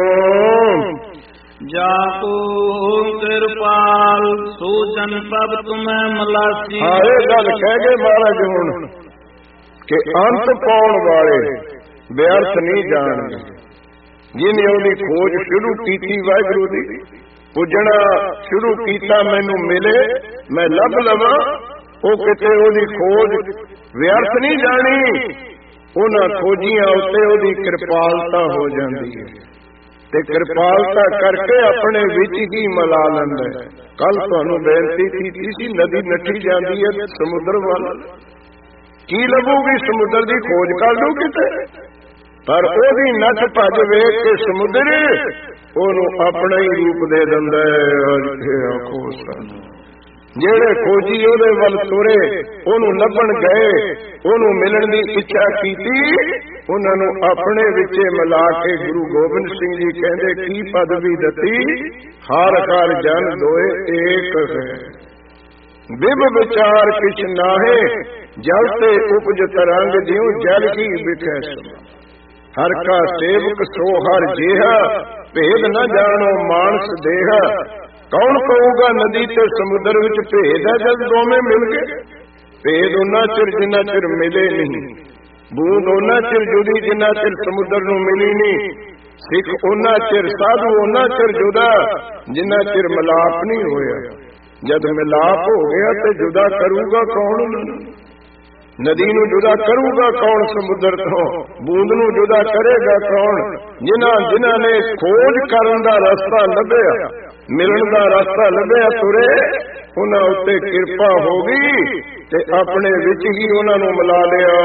ਜਾਕੋ ਕਿਰਪਾਲ ਸੋ ਜਨ ਪ੍ਰਭ ਤੁਮੈ ਮਲਾਸੀ। ਇਹ ਗੱਲ ਕਹਿ ਗਏ ਮਹਾਰਾਜ ਹੁਣ ਕਿ ਅੰਤ ਪਾਉਣ ਵਾਲੇ ਬੇਅਰਥ ਨਹੀਂ ਜਾਣਗੇ। ਜਿਹਨੇ ਉਹਦੀ ਖੋਜ ਸ਼ੁਰੂ ਕੀਤੀ ਵਾਹਿਗੁਰੂ ਦੀ, ਪੁੱਜਣਾ ਸ਼ੁਰੂ ਕੀਤਾ ਮੈਨੂੰ ਮਿਲੇ ਮੈਂ ਲੱਭ ਲਵਾਂ, ਉਹ ਕਿਤੇ ਉਹਦੀ ਖੋਜ ਵਿਅਰਥ ਨਹੀਂ ਜਾਣੀ। ਉਹਨਾਂ ਖੋਜੀਆਂ ਉੱਤੇ ਉਹਦੀ ਕਿਰਪਾਲਤਾ ਹੋ ਜਾਂਦੀ ਹੈ ਤੇ ਕਿਰਪਾਲਤਾ ਕਰਕੇ ਆਪਣੇ ਵਿੱਚ ਹੀ ਮਿਲਾ ਲੈਂਦਾ ਹੈ। ਕੱਲ ਤੁਹਾਨੂੰ ਬੇਨਤੀ ਕੀਤੀ ਸੀ, ਨਦੀ ਨੱਠੀ ਜਾਂਦੀ ਹੈ ਸਮੁੰਦਰ ਵੱਲ, ਕੀ ਲੱਭੂਗੀ? ਸਮੁੰਦਰ ਦੀ ਖੋਜ ਕਰ ਲੂ ਕਿਤੇ, ਪਰ ਉਹਦੀ ਨੱਠ ਭੱਜ ਵੇਖ ਕੇ ਸਮੁੰਦਰ ਉਹਨੂੰ ਆਪਣਾ ਹੀ ਰੂਪ ਦੇ ਦਿੰਦਾ ਹੈ। ਜਿਹੜੇ ਖੋਜੀ ਉਹਦੇ ਵੱਲ ਤੁਰੇ, ਉਹਨੂੰ ਲੱਭਣ ਗਏ, ਉਹਨੂੰ ਮਿਲਣ ਦੀ ਇੱਛਾ ਕੀਤੀ, ਉਹਨਾਂ ਨੂੰ ਆਪਣੇ ਵਿੱਚ ਮਿਲਾ ਕੇ ਗੁਰੂ ਗੋਬਿੰਦ ਸਿੰਘ ਜੀ ਕਹਿੰਦੇ ਕੀ ਪਦਵੀ ਦਿੱਤੀ, ਹਰ ਹਰ ਜਨ ਦੋਏ ਏਕ ਹੈ। ਬਿਬ ਵਿਚਾਰ ਕਿਛ ਨਾਹੇ, ਜਲ ਤੇ ਉਪਜ ਤਰੰਗ ਜਿਉ ਜਲ ਕੀ ਬਿਖੈ ਸਮਾ। ਹਰ ਕਾ ਸੇਵਕ ਸੋ ਹਰ ਜੇਹਾ, ਭੇਦ ਨਾ ਜਾਣੋ ਮਾਨਸ ਦੇਹਾ। ਕੌਣ ਕਹੂਗਾ ਨਦੀ ਤੇ ਸਮੁੰਦਰ ਵਿੱਚ ਭੇਦ ਹੈ ਜਦ ਦੋਵੇਂ ਮਿਲ ਗਏ? ਭੇਦ ਉਹਨਾਂ ਚਿਰ ਜਿੰਨਾ ਚਿਰ ਮਿਲੇ ਨਹੀਂ, ਬੂੰਦ ਉਹਨਾਂ ਚਿਰ ਜੁਦੀ ਜਿੰਨਾ ਚਿਰ ਸਮੁੰਦਰ ਨੂੰ ਮਿਲੀ ਨਹੀਂ, ਸਿੱਖ ਉਹਨਾਂ ਚਿਰ, ਸਾਧੂ ਉਹਨਾਂ ਚਿਰ ਜੁਦਾ ਜਿੰਨਾ ਚਿਰ ਮਿਲਾਪ ਨਹੀਂ ਹੋਇਆ। ਜਦ ਮਿਲਾਪ ਹੋ ਗਿਆ ਤੇ ਜੁਦਾ ਕਰੂਗਾ ਕੌਣ? ਨਦੀ ਨੂੰ ਜੁਦਾ ਕਰੂਗਾ ਕੌਣ ਸਮੁੰਦਰ ਤੋਂ? ਬੂੰਦ ਨੂੰ ਜੁਦਾ ਕਰੇਗਾ ਕੌਣ? ਜਿਨ੍ਹਾਂ ਨੇ ਖੋਜ ਕਰਨ ਦਾ ਰਸਤਾ ਲੱਭਿਆ, ਮਿਲਣ ਦਾ ਰਸਤਾ ਲੱਭਿਆ, ਤੁਰੇ, ਉਹਨਾਂ ਉੱਤੇ ਕਿਰਪਾ ਹੋ ਗਈ ਤੇ ਆਪਣੇ ਵਿੱਚ ਹੀ ਉਹਨਾਂ ਨੂੰ ਮਿਲਾ ਲਿਆ।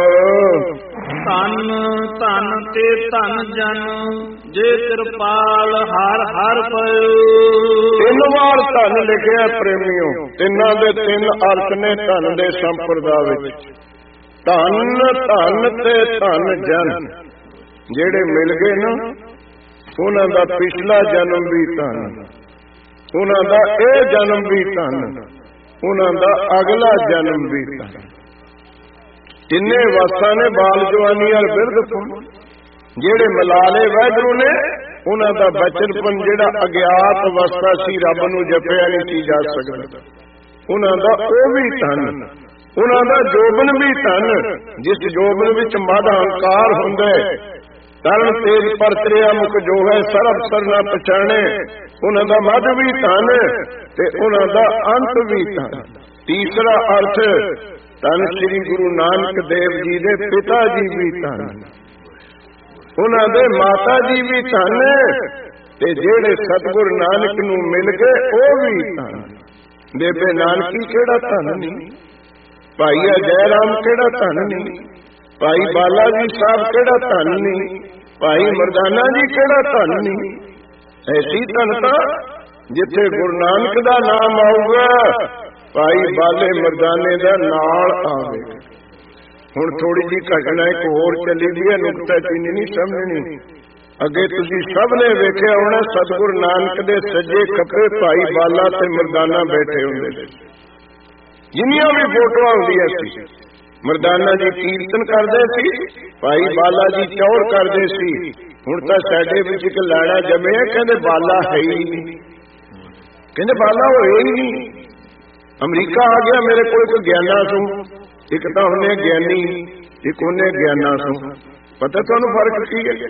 ਧਨ ਧਨ ਤੇ ਧਨ ਜਨ, ਜੇ ਕਿਰਪਾਲ ਹਰ ਹਰ ਪਇਓ। 3 ਵਾਰ ਧਨ ਲਿਖਿਆ ਪ੍ਰੇਮੀਓ, ਤਿੰਨਾਂ ਦੇ 3 ਅਰਥ ਨੇ ਧਨ ਦੇ ਸੰਪਰਦਾ ਵਿੱਚ। ਧਨ ਧਨ ਤੇ ਧਨ ਜਨ, ਜਿਹੜੇ ਮਿਲ ਗਏ ਨਾ ਉਹਨਾਂ ਦਾ ਪਿਛਲਾ ਜਨਮ ਵੀ ਧਨ, ਉਹਨਾਂ ਦਾ ਇਹ ਜਨਮ ਵੀ ਧਨ, ਉਹਨਾਂ ਦਾ ਅਗਲਾ ਜਨਮ ਵੀ ਧਨ। ਤਿੰਨੇ ਅਵਸਥਾ ਨੇ, ਬਾਲ ਜਵਾਨੀ ਔਰ ਬਿਰਧ। ਜਿਹੜੇ ਮਿਲਾਲੇ ਵਾਹਿਗੁਰੂ ਨੇ ਉਹਨਾਂ ਦਾ ਬਚਪਨ ਜਿਹੜਾ ਅਗਿਆਤ ਅਵਸਥਾ ਸੀ, ਰੱਬ ਨੂੰ ਜਪਿਆ ਨਹੀਂ ਸੀ ਜਾ ਸਕਦਾ, ਉਹਨਾਂ ਦਾ ਉਹ ਵੀ ਧਨ। ਉਹਨਾਂ ਦਾ ਜੋਬਨ ਵੀ ਧਨ, ਜਿਸ ਜੋਬਨ ਵਿੱਚ ਮਦ ਹੰਕਾਰ ਹੁੰਦਾ ਹੈ। ਤਰਨ ਤੇਜ ਪਰਤਰਿਆ ਮੁਖ ਜੋ ਹੈ, ਸਰਬ ਸਰ ਨਾ ਪਛਾਣੇ, ਉਹਨਾਂ ਦਾ ਮਦ ਵੀ ਧਨ ਤੇ ਉਹਨਾਂ ਦਾ ਅੰਤ ਵੀ ਧਨ। ਤੀਸਰਾ ਅਰਥ ਧੰਨ ਸ੍ਰੀ ਗੁਰੂ ਨਾਨਕ ਦੇਵ ਜੀ ਦੇ ਪਿਤਾ ਜੀ ਵੀ ਧੰਨ, ਉਹਨਾਂ ਦੇ ਮਾਤਾ ਜੀ ਵੀ ਧੰਨ, ਤੇ ਜਿਹੜੇ ਸਤਿਗੁਰ ਨਾਨਕ ਨੂੰ ਮਿਲ ਗਏ ਉਹ ਵੀ ਧੰਨ। ਬੇਬੇ ਨਾਨਕੀ ਕਿਹੜਾ ਧੰਨ ਨਹੀਂ, ਭਾਈ ਅਜੈ ਰਾਮ ਕਿਹੜਾ ਧੰਨ ਨਹੀਂ, ਭਾਈ ਬਾਲਾ ਜੀ ਸਾਹਿਬ ਕਿਹੜਾ ਧੰਨ ਨਹੀਂ, ਭਾਈ ਮਰਦਾਨਾ ਜੀ ਕਿਹੜਾ ਧੰਨ ਨਹੀਂ। ਐਸੀ ਧਨਤਾ ਜਿੱਥੇ ਗੁਰੂ ਨਾਨਕ ਦਾ ਨਾਮ ਆਊਗਾ, ਭਾਈ ਬਾਲੇ ਮਰਦਾਨੇ ਦਾ ਨਾਲ ਆਵੇ। ਹੁਣ ਥੋੜੀ ਜਿਹੀ ਘਟਨਾ ਇੱਕ ਹੋਰ ਚੱਲੀ ਦੀ ਹੈ, ਨੁਕਤਾ ਚੀਨੀ ਨਹੀਂ ਸਮਝਣੀ। ਅੱਗੇ ਤੁਸੀਂ ਸਭ ਨੇ ਵੇਖਿਆ ਹੋਣਾ, ਸਤਿਗੁਰੂ ਨਾਨਕ ਦੇ ਸੱਜੇ ਖੱਬੇ ਭਾਈ ਬਾਲਾ ਤੇ ਮਰਦਾਨਾ ਬੈਠੇ ਹੁੰਦੇ ਸੀ। ਜਿੰਨੀਆਂ ਵੀ ਫੋਟੋਆਂ ਹੁੰਦੀਆਂ ਸੀ, ਮਰਦਾਨਾ ਜੀ ਕੀਰਤਨ ਕਰਦੇ ਸੀ, ਭਾਈ ਬਾਲਾ ਜੀ ਚੌੜ ਕਰਦੇ ਸੀ। ਹੁਣ ਤਾਂ ਸਾਡੇ ਵਿੱਚ ਇੱਕ ਲਾੜਾ ਜੰਮਿਆ, ਕਹਿੰਦੇ ਬਾਲਾ ਹੈ ਹੀ ਨਹੀਂ, ਕਹਿੰਦੇ ਬਾਲਾ ਹੋਏ ਹੀ ਨਹੀਂ। ਅਮਰੀਕਾ ਆ ਗਿਆ ਮੇਰੇ ਕੋਲ ਇੱਕ ਗਿਆਨਾ ਸੂ, ਇੱਕ ਤਾਂ ਉਹਨੇ ਗਿਆਨੀ, ਇੱਕ ਉਹਨੇ ਗਿਆਨਾ ਸੂ। ਪਤਾ ਤੁਹਾਨੂੰ ਫਰਕ ਕੀ ਹੈ?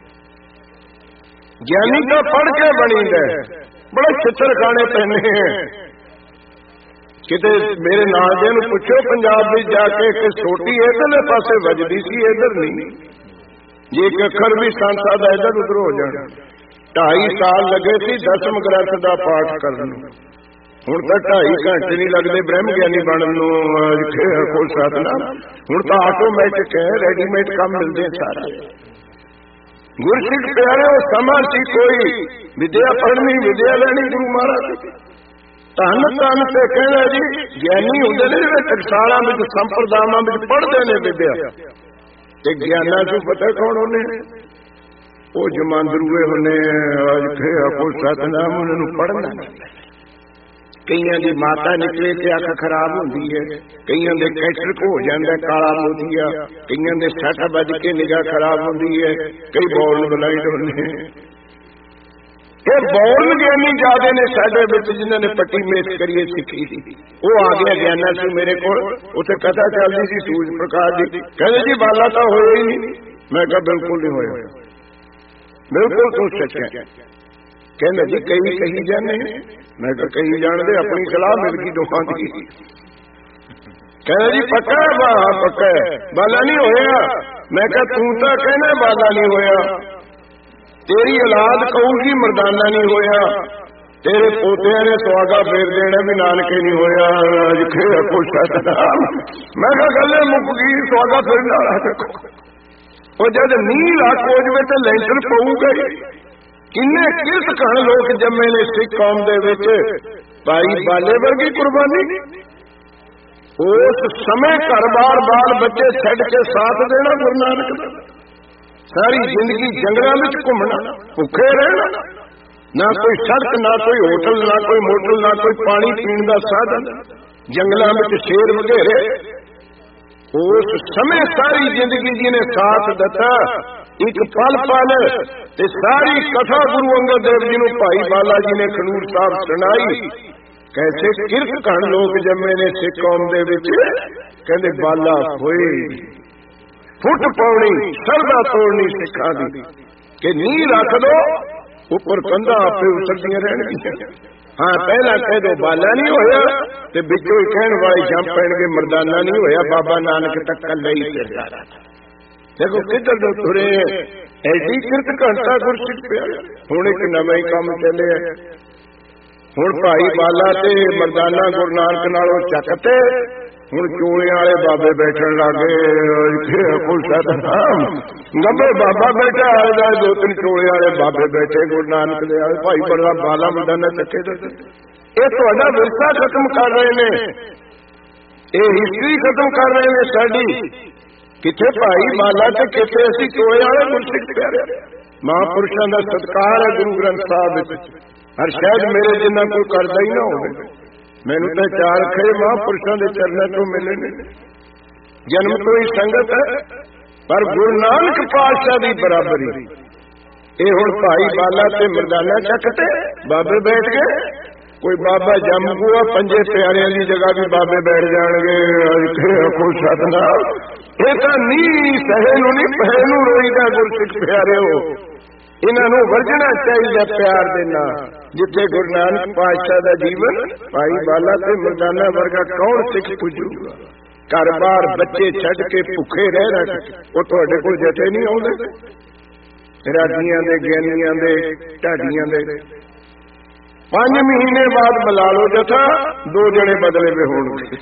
ਗਿਆਨੀ ਤਾਂ ਪੜ੍ਹ ਕੇ ਬਣੀਦਾ, ਬੜੇ ਛਿੱਤਰ ਖਾਣੇ ਪੈਂਦੇ ਹੈ। ਕਿਤੇ ਮੇਰੇ ਨਾਲ ਦੇ ਨੂੰ ਪੁੱਛੋ ਪੰਜਾਬ ਵਿੱਚ ਜਾ ਕੇ ਕਿ ਛੋਟੀ ਇਧਰਲੇ ਪਾਸੇ ਵੱਜਦੀ ਸੀ, ਇਧਰ ਨਹੀਂ। ਜੇ ਇੱਕ ਅੱਖਰ ਵੀ ਸੰਸਾ ਦਾ ਇਧਰ ਉਧਰ ਹੋ ਜਾਣਾ। 2.5 ਸਾਲ ਲੱਗੇ ਸੀ 10ਵੇਂ ਗ੍ਰੰਥ ਦਾ ਪਾਠ ਕਰਨ ਨੂੰ, ਹੁਣ ਤਾਂ 2.5 ਘੰਟੇ ਨਹੀਂ ਲੱਗਦੇ ਬ੍ਰਹਮ ਗਿਆਨੀ ਬਣਨ ਨੂੰ। ਕੋਈ ਸਾਧਨਾ ਹੁਣ ਤਾਂ ਆਟੋਮੈਟਿਕ ਹੈ, ਰੈਡੀਮੇਡ ਕੰਮ ਮਿਲਦੇ ਸਾਰੇ। ਗੁਰਸਿੱਖ ਪਿਆਰੇ, ਉਹ ਸਮਾਂ ਸੀ ਕੋਈ ਵਿਦਿਆ ਪੜ੍ਹਨੀ, ਵਿਦਿਆ ਲੈਣੀ ਗੁਰੂ ਮਹਾਰਾਜ ਧੰਨ ਧੰਨ ਤੇ ਕਹਿੰਦਾ ਜੀ ਗਿਆਨੀ ਹੁੰਦੇ ਨੇ ਜਿਹੜੇ ਟਕਸਾਲਾਂ ਵਿੱਚ ਸੰਪਰਦਾਵਾਂ ਵਿੱਚ ਪੜ੍ਹਦੇ ਨੇ ਵਿਦਿਆ, ਤੇ ਗਿਆਨਾਂ ਨੂੰ ਪਤਾ ਕੌਣ ਹੁੰਦੇ ਨੇ? ਉਹ ਜਮਾਂਦਰੂਏ ਹੁੰਦੇ ਕੋਈ ਸਤਨਾਮ, ਉਹਨਾਂ ਨੂੰ ਪੜ੍ਹਨਾ ਨਹੀਂ। ਕਈਆਂ ਦੀ ਮਾਤਾ ਨਿਕਲੇ ਤੇ ਅੱਖ ਖਰਾਬ ਹੁੰਦੀ ਹੈ, ਕਈਆਂ ਦੇ ਕੈਂਸਰ ਹੋ ਜਾਂਦਾ ਕਾਲਾ ਮੋਤੀਆ, ਕਈਆਂ ਦੇ ਸੱਟ ਵੱਜ ਕੇ ਨਿਗਾਹ ਖਰਾਬ ਹੁੰਦੀ ਹੈ, ਕਈ ਬੋਰਨ ਬਲਾਈਂਡ ਹੁੰਦੇ। ਇਹ ਬੋਰਨ ਗਿਆਨੀ ਜ਼ਿਆਦੇ ਨੇ ਸਾਡੇ ਵਿੱਚ, ਜਿਨ੍ਹਾਂ ਨੇ ਪੱਟੀ ਮੇਸ ਕਰੀਏ ਸਿੱਖੀ ਸੀ। ਉਹ ਆ ਗਿਆ ਗਿਆਨਾ ਸੀ ਮੇਰੇ ਕੋਲ, ਉੱਥੇ ਕਥਾ ਚੱਲਦੀ ਸੀ ਸੂਰਜ ਪ੍ਰਕਾਸ਼ ਦੀ। ਕਹਿੰਦੇ ਜੀ ਬਾਲਾ ਤਾਂ ਹੋਇਆ ਹੀ ਨਹੀਂ। ਮੈਂ ਕਿਹਾ ਬਿਲਕੁਲ ਨਹੀਂ ਹੋਇਆ, ਬਿਲਕੁਲ ਤੂੰ ਸੱਚਾ। ਕਹਿੰਦੇ ਜੀ ਕਈ ਕਹੀ ਜਾਂਦੇ। ਮੈਂ ਕਿਹਾ ਕਹੀ ਜਾਣਦੇ, ਆਪਣੀ ਸਲਾਹ ਮਿਲ ਗਈ ਦੋਹਾਂ ਦੀ। ਕਹਿੰਦਾ ਜੀ ਪੱਕਾ ਪੱਕਾ ਬਾਲਾ ਨਹੀਂ ਹੋਇਆ। ਮੈਂ ਕਿਹਾ ਤੂੰ ਤਾਂ ਕਹਿੰਦਾ ਬਾਲਾ ਨਹੀਂ ਹੋਇਆ, ਤੇਰੀ ਔਲਾਦ ਕਹੂਗੀ ਮਰਦਾਨਾ ਨਹੀਂ ਹੋਇਆ, ਤੇਰੇ ਪੋਤਿਆਂ ਨੇ ਸੁਆਗਾ ਫੇਰ ਦੇਣਾ ਵੀ ਨਾਨਕੇ ਨਹੀਂ ਹੋਇਆ। ਮੈਂ ਕਿਹਾ ਗੱਲੇ ਮੁੱਕ ਗਈ, ਸੁਆਗਾ ਫੇਰਨ ਵਾਲਾ ਦੇਖੋ। ਉਹ ਜਦ ਨੀਂਹ ਲੱਖ ਹੋ ਜਾਵੇ ਤੇ ਲੈਂਟਰ ਪਊਗਾ ਹੀ। ਕਿੰਨੇ ਕਿਰਤ ਕਣ ਲੋਕ ਜੰਮੇ ਨੇ ਸਿੱਖ ਕੌਮ ਦੇ ਵਿੱਚ, ਭਾਈ ਬਾਲੇ ਵਰਗੀ ਕੁਰਬਾਨੀ। ਉਸ ਸਮੇਂ ਘਰ-ਬਾਰ ਬਾਲ ਬੱਚੇ ਛੱਡ ਕੇ ਸਾਥ ਦੇਣਾ ਗੁਰੂ ਨਾਨਕ ਦਾ, ਸਾਰੀ ਜ਼ਿੰਦਗੀ ਜੰਗਲਾਂ ਵਿੱਚ ਘੁੰਮਣਾ, ਭੁੱਖੇ ਰਹਿਣਾ, ਨਾ ਕੋਈ ਸੜਕ, ਨਾ ਕੋਈ ਹੋਟਲ, ਨਾ ਕੋਈ ਮੋਟਰ, ਨਾ ਕੋਈ ਪਾਣੀ ਪੀਣ ਦਾ ਸਾਧਨ, ਜੰਗਲਾਂ ਵਿੱਚ ਸ਼ੇਰ ਵਗੈਰੇ। ਉਸ ਸਮੇਂ ਸਾਰੀ ਜ਼ਿੰਦਗੀ ਜਿਹਨੇ ਸਾਥ ਦਿੱਤਾ, ਇੱਕ ਪਲ ਪਲ ਤੇ ਸਾਰੀ ਕਥਾ ਗੁਰੂ ਅੰਗਦ ਦੇਵ ਜੀ ਨੂੰ ਭਾਈ ਬਾਲਾ ਜੀ ਨੇ ਖਡੂਰ ਸਾਹਿਬ ਸੁਣਾਈ। ਕੈਸੇ ਕਿਰਤ ਕਣ ਲੋਕ ਜੰਮੇ ਨੇ ਸਿੱਖ ਕੌਮ ਦੇ ਵਿੱਚ, ਕਹਿੰਦੇ ਬਾਲਾ ਹੋਏ ਫੁੱਟ ਪਾਉਣੀ ਸਰਦਾ ਤੋੜਨੀ ਸਿੱਖਾਂ ਦੀ, ਕਿ ਨੀਂਹ ਰੱਖ ਦੋ ਉੱਪਰ ਕੰਧਾਂ ਆਪੇ ਉਸਰਦੀਆਂ ਰਹਿਣਗੀਆਂ। ਹਾਂ ਪਹਿਲਾਂ ਕਹਿ ਦੋ ਬਾਲਾ ਨਹੀਂ ਹੋਇਆ, ਤੇ ਵਿੱਚੋਂ ਹੀ ਕਹਿਣ ਵਾਲੇ ਜੰਮ ਪੈਣਗੇ ਮਰਦਾਨਾ ਨਹੀਂ ਹੋਇਆ, ਬਾਬਾ ਨਾਨਕ ਤੱਕ ਕੱਲਾ ਹੀ ਫਿਰਦਾ। ਦੇਖੋ ਕਿੱਧਰ ਤੋਂ ਤੁਰੇ, ਐਡੀ ਕਿਰਤ ਘੰਟਾ ਗੁਰਸਿੱਖ ਪਿਆ। ਹੁਣ ਇੱਕ ਨਵਾਂ ਹੀ ਕੰਮ ਚੱਲਿਆ। ਹੁਣ ਭਾਈ ਬਾਲਾ ਤੇ ਮਰਦਾਨਾ ਗੁਰੂ ਨਾਨਕ ਨਾਲੋਂ ਚੱਕਤੇ, ਹੁਣ ਚੋਲਿਆਂ ਵਾਲੇ ਬਾਬੇ ਬੈਠਣ ਲੱਗੇ। ਗੱਬੇ ਬਾਬਾ ਬੈਠਾ, ਆਲੇ 2-3 ਚੋਲਿਆਂ ਵਾਲੇ ਬਾਬੇ ਬੈਠੇ ਗੁਰੂ ਨਾਨਕ ਦੇ ਆਲੇ। ਭਾਈ ਬੜਾ ਬਾਲਾ ਮਰਦਾਨਾ ਚੱਕੇ ਦੇ। ਇਹ ਤੁਹਾਡਾ ਵਿਰਸਾ ਖਤਮ ਕਰ ਰਹੇ ਨੇ, ਇਹ ਹਿਸਟਰੀ ਖਤਮ ਕਰ ਰਹੇ ਨੇ ਸਾਡੀ। ਕਿੱਥੇ ਭਾਈ ਬਾਲਾ ਤੇ ਕਿੱਥੇ ਅਸੀਂ ਚੋਲਿਆਂ ਵਾਲੇ ਗੁਰਸਿੱਖ ਪਿਆਰੇ। ਮਹਾਂਪੁਰਸ਼ਾਂ ਦਾ ਸਤਿਕਾਰ ਹੈ ਗੁਰੂ ਗ੍ਰੰਥ ਸਾਹਿਬ ਵਿੱਚ, ਹਰ ਸ਼ਾਇਦ ਮੇਰੇ ਜਿੰਨਾ ਕੋਈ ਕਰਦਾ ਹੀ ਨਾ ਹੋਵੇ। ਮੈਨੂੰ ਤਾਂ 4 ਖੇ ਮਹਾਂਪੁਰਸ਼ਾਂ ਦੇ ਚਰਨਾਂ ਤੋਂ ਮਿਲੇ ਨੇ, ਜਨਮ ਤੋਂ ਹੀ ਸੰਗਤ ਹੈ, ਪਰ ਗੁਰੂ ਨਾਨਕ ਪਾਤਸ਼ਾਹ ਦੀ ਬਰਾਬਰੀ। ਇਹ ਹੁਣ ਭਾਈ ਬਾਲਾ ਤੇ ਮਰਦਾਨਾ ਚੱਕਤੇ ਬਾਬੇ ਬੈਠ ਗਏ। ਕੋਈ ਬਾਬਾ ਜੰਮ ਗੂਆ, 5 ਪਿਆਰਿਆਂ ਦੀ ਜਗ੍ਹਾ ਵੀ ਬਾਬੇ ਬੈਠ ਜਾਣਗੇ। ਕੋਈ ਸਤਨਾਮ, ਇਹ ਤਾਂ ਨਹੀਂ ਸਹੇ ਨੂੰ ਨਹੀਂ ਪਹੇ ਨੂੰ ਰੋਈਦਾ ਗੁਰਸਿੱਖ ਪਿਆਰਿਓ। ਇਹਨਾਂ ਨੂੰ ਵਰਜਣਾ ਚਾਹੀਦਾ ਪਿਆਰ ਦੇ ਨਾਲ। ਜਿੱਥੇ ਗੁਰੂ ਨਾਨਕ ਪਾਤਸ਼ਾਹ ਦਾ ਜੀਵਨ, ਭਾਈ ਬਾਲਾ ਤੇ ਮਰਦਾਨਾ ਵਰਗਾ ਕੌਣ ਸਿੱਖ ਪੁੱਜੂਗਾ? ਘਰ-ਬਾਰ ਬੱਚੇ ਛੱਡ ਕੇ ਭੁੱਖੇ ਰਹਿ ਉਹ ਤੁਹਾਡੇ ਕੋਲ ਜਥੇ ਨਹੀਂ ਆਉਂਦੇ, ਰਾਜੀਆਂ ਦੇ, ਗਿਆਨੀਆਂ ਦੇ, ਢਾਡੀਆਂ ਦੇ। 5 ਮਹੀਨੇ ਬਾਅਦ ਬੁਲਾ ਲਓ ਜਥਾ, 2 ਜਣੇ ਬਦਲੇ ਵੇ ਹੋਣਗੇ।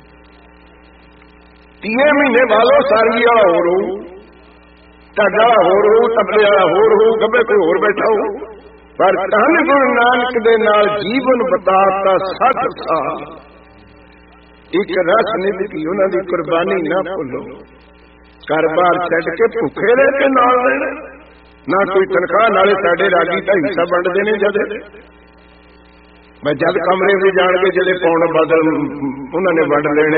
3 ਮਹੀਨੇ ਬਾਅਦ ਸਾਰਗੀ ਵਾਲਾ ਹੋਰ ਹੋਊ, ਢਾਡਾ ਹੋਰ ਹੋਊ, ਤਬਲੇ ਵਾਲਾ ਹੋਰ ਹੋਊ, ਗੱਭੇ ਕੋਈ ਹੋਰ ਬੈਠਾ ਹੋਊ। ਪਰ ਧੰਨ ਗੁਰੂ ਨਾਨਕ ਦੇ ਨਾਲ ਜੀਵਨ ਬਤਾਤਾ 60 ਸਾਲ। ਇੱਕ ਰਸ ਨਿਭੀ, ਉਹਨਾਂ ਦੀ ਕੁਰਬਾਨੀ ਨਾ ਭੁੱਲੋ। ਘਰ-ਬਾਰ ਛੱਡ ਕੇ ਭੁੱਖੇ ਰਹਿ ਕੇ ਨਾਲ ਰਹਿਣਾ, ਨਾ ਕੋਈ ਤਨਖਾਹ, ਨਾਲੇ ਸਾਡੇ ਰਾਗੀ ਤਾਂ ਹਿੱਸਾ ਵੰਡਦੇ ਨੇ। ਜਦ ਕਮਰੇ ਵਿੱਚ ਜਾਣ ਕੇ ਜਿਹੜੇ ਪੌਣ ਬਦਲ ਉਹਨਾਂ ਨੇ ਵੰਡ ਲੈਣੇ,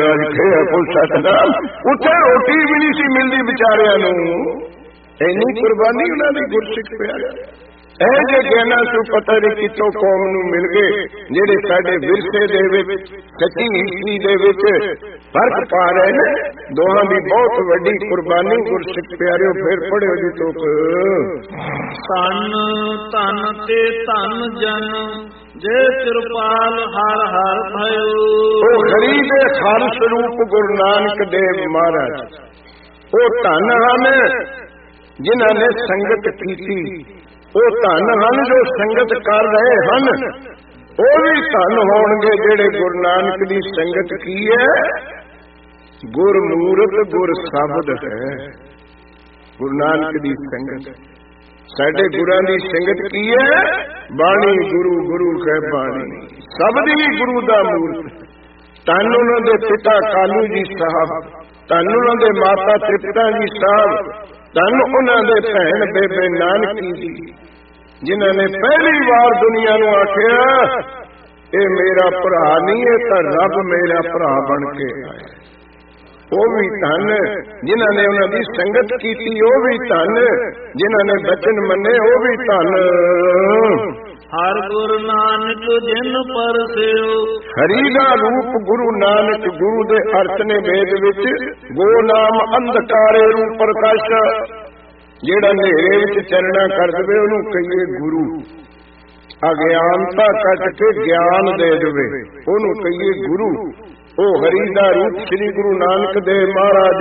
ਉੱਥੇ ਰੋਟੀ ਵੀ ਨਹੀਂ ਸੀ ਮਿਲਦੀ ਵਿਚਾਰਿਆਂ ਨੂੰ। ਇੰਨੀ ਕੁਰਬਾਨੀ ਉਹਨਾਂ ਦੀ ਗੁਰਸਿੱਖ ਪਿਆਰਿਆ। ਇਹ ਜੇ ਗਿਆਨਾਂ ਤੋਂ ਪਤਾ ਨਹੀਂ ਕਿੱਥੋਂ ਕੌਮ ਨੂੰ ਮਿਲ ਗਏ, ਜਿਹੜੇ ਸਾਡੇ ਵਿਰਸੇ ਦੇ ਵਿੱਚ, ਸੱਚੀ ਹਿਸਟਰੀ ਦੇ ਵਿੱਚ ਫਰਕ ਪਾ ਰਹੇ ਨੇ। ਦੋਹਾਂ ਦੀ ਬਹੁਤ ਵੱਡੀ ਕੁਰਬਾਨੀ ਗੁਰਸਿੱਖ ਪਿਆਰਿਓ। ਫਿਰ ਪੜਿਓ ਜੀ ਤੋਕ, ਧੰਨ ਧੰਨ ਤੇ ਧੰਨ ਜਨ ਜੇ ਕਿਰਪਾਲ ਹਰ ਹਰ ਭਇਓ। ਉਹ ਹਰੀ ਦੇ ਹਰ ਸਰੂਪ ਗੁਰੂ ਨਾਨਕ ਦੇਵ ਮਹਾਰਾਜ ਉਹ ਧੰਨ ਹਨ ਜਿਨ੍ਹਾਂ ਨੇ ਸੰਗਤ ਕੀਤੀ। ਉਹ ਧੰਨ ਹਨ ਜੋ ਸੰਗਤ ਕਰ ਰਹੇ ਹਨ। ਉਹ ਵੀ ਧੰਨ ਹੋਣਗੇ ਜਿਹੜੇ ਗੁਰੂ ਨਾਨਕ ਦੀ ਸੰਗਤ ਕੀ ਹੈ। ਗੁਰਮੂਰਤ ਗੁਰ ਸ਼ਬਦ ਹੈ ਗੁਰੂ ਨਾਨਕ ਦੀ ਸੰਗਤ। ਸਾਡੇ ਗੁਰਾਂ ਦੀ ਸੰਗਤ ਕੀ ਹੈ। ਬਾਣੀ ਗੁਰੂ, ਗੁਰੂ ਹੈ ਬਾਣੀ, ਸ਼ਬਦ ਹੀ ਗੁਰੂ ਦਾ ਮੂਰਤ। ਧੰਨ ਉਹਨਾਂ ਦੇ ਪਿਤਾ ਕਾਲੂ ਜੀ ਸਾਹਿਬ, ਧੰਨ ਉਹਨਾਂ ਦੇ ਮਾਤਾ ਤ੍ਰਿਪਤਾ ਜੀ ਸਾਹਿਬ, ਧੰਨ ਉਹਨਾਂ ਦੇ ਭੈਣ ਬੇਬੇ ਨਾਨਕੀ ਜੀ, ਜਿਨ੍ਹਾਂ ਨੇ ਪਹਿਲੀ ਵਾਰ ਦੁਨੀਆ ਨੂੰ ਆਖਿਆ ਇਹ ਮੇਰਾ ਭਰਾ ਨਹੀਂ, ਇਹ ਤਾਂ ਰੱਬ ਮੇਰਾ ਭਰਾ ਬਣ ਕੇ ਆਇਆ। ਉਹ ਵੀ ਧੰਨ ਜਿਨ੍ਹਾਂ ਨੇ ਉਹਨਾਂ ਦੀ ਸੰਗਤ ਕੀਤੀ। ਉਹ ਵੀ ਧੰਨ ਜਿਨ੍ਹਾਂ ਨੇ ਬਚਨ ਮੰਨੇ। ਉਹ ਵੀ ਧੰਨ। ਹਰ ਗੁਰੂ ਨਾਨਕ ਜਿਨ ਪਰਸਿਓ। ਹਰੀ ਦਾ ਰੂਪ ਗੁਰੂ ਨਾਨਕ, ਗੁਰੂ ਦੇ ਅਰਥ ਨੇ ਵੇਦ ਵਿੱਚ ਗੋ ਨਾਮ ਅੰਧਕਾਰੇ ਰੂਪ ਪ੍ਰਕਾਸ਼। ਜਿਹੜਾ ਹਨੇਰੇ ਵਿੱਚ ਚੱਲਣਾ ਕਰ ਦੇਵੇ ਉਹਨੂੰ ਕਹੀਏ ਗੁਰੂ। ਅਗਿਆਨਤਾ ਕੱਟ ਕੇ ਗਿਆਨ ਦੇ ਦੇਵੇ ਉਹਨੂੰ ਕਹੀਏ ਗੁਰੂ। ਉਹ ਹਰੀ ਦਾ ਰੂਪ ਸ੍ਰੀ ਗੁਰੂ ਨਾਨਕ ਦੇਵ ਮਹਾਰਾਜ।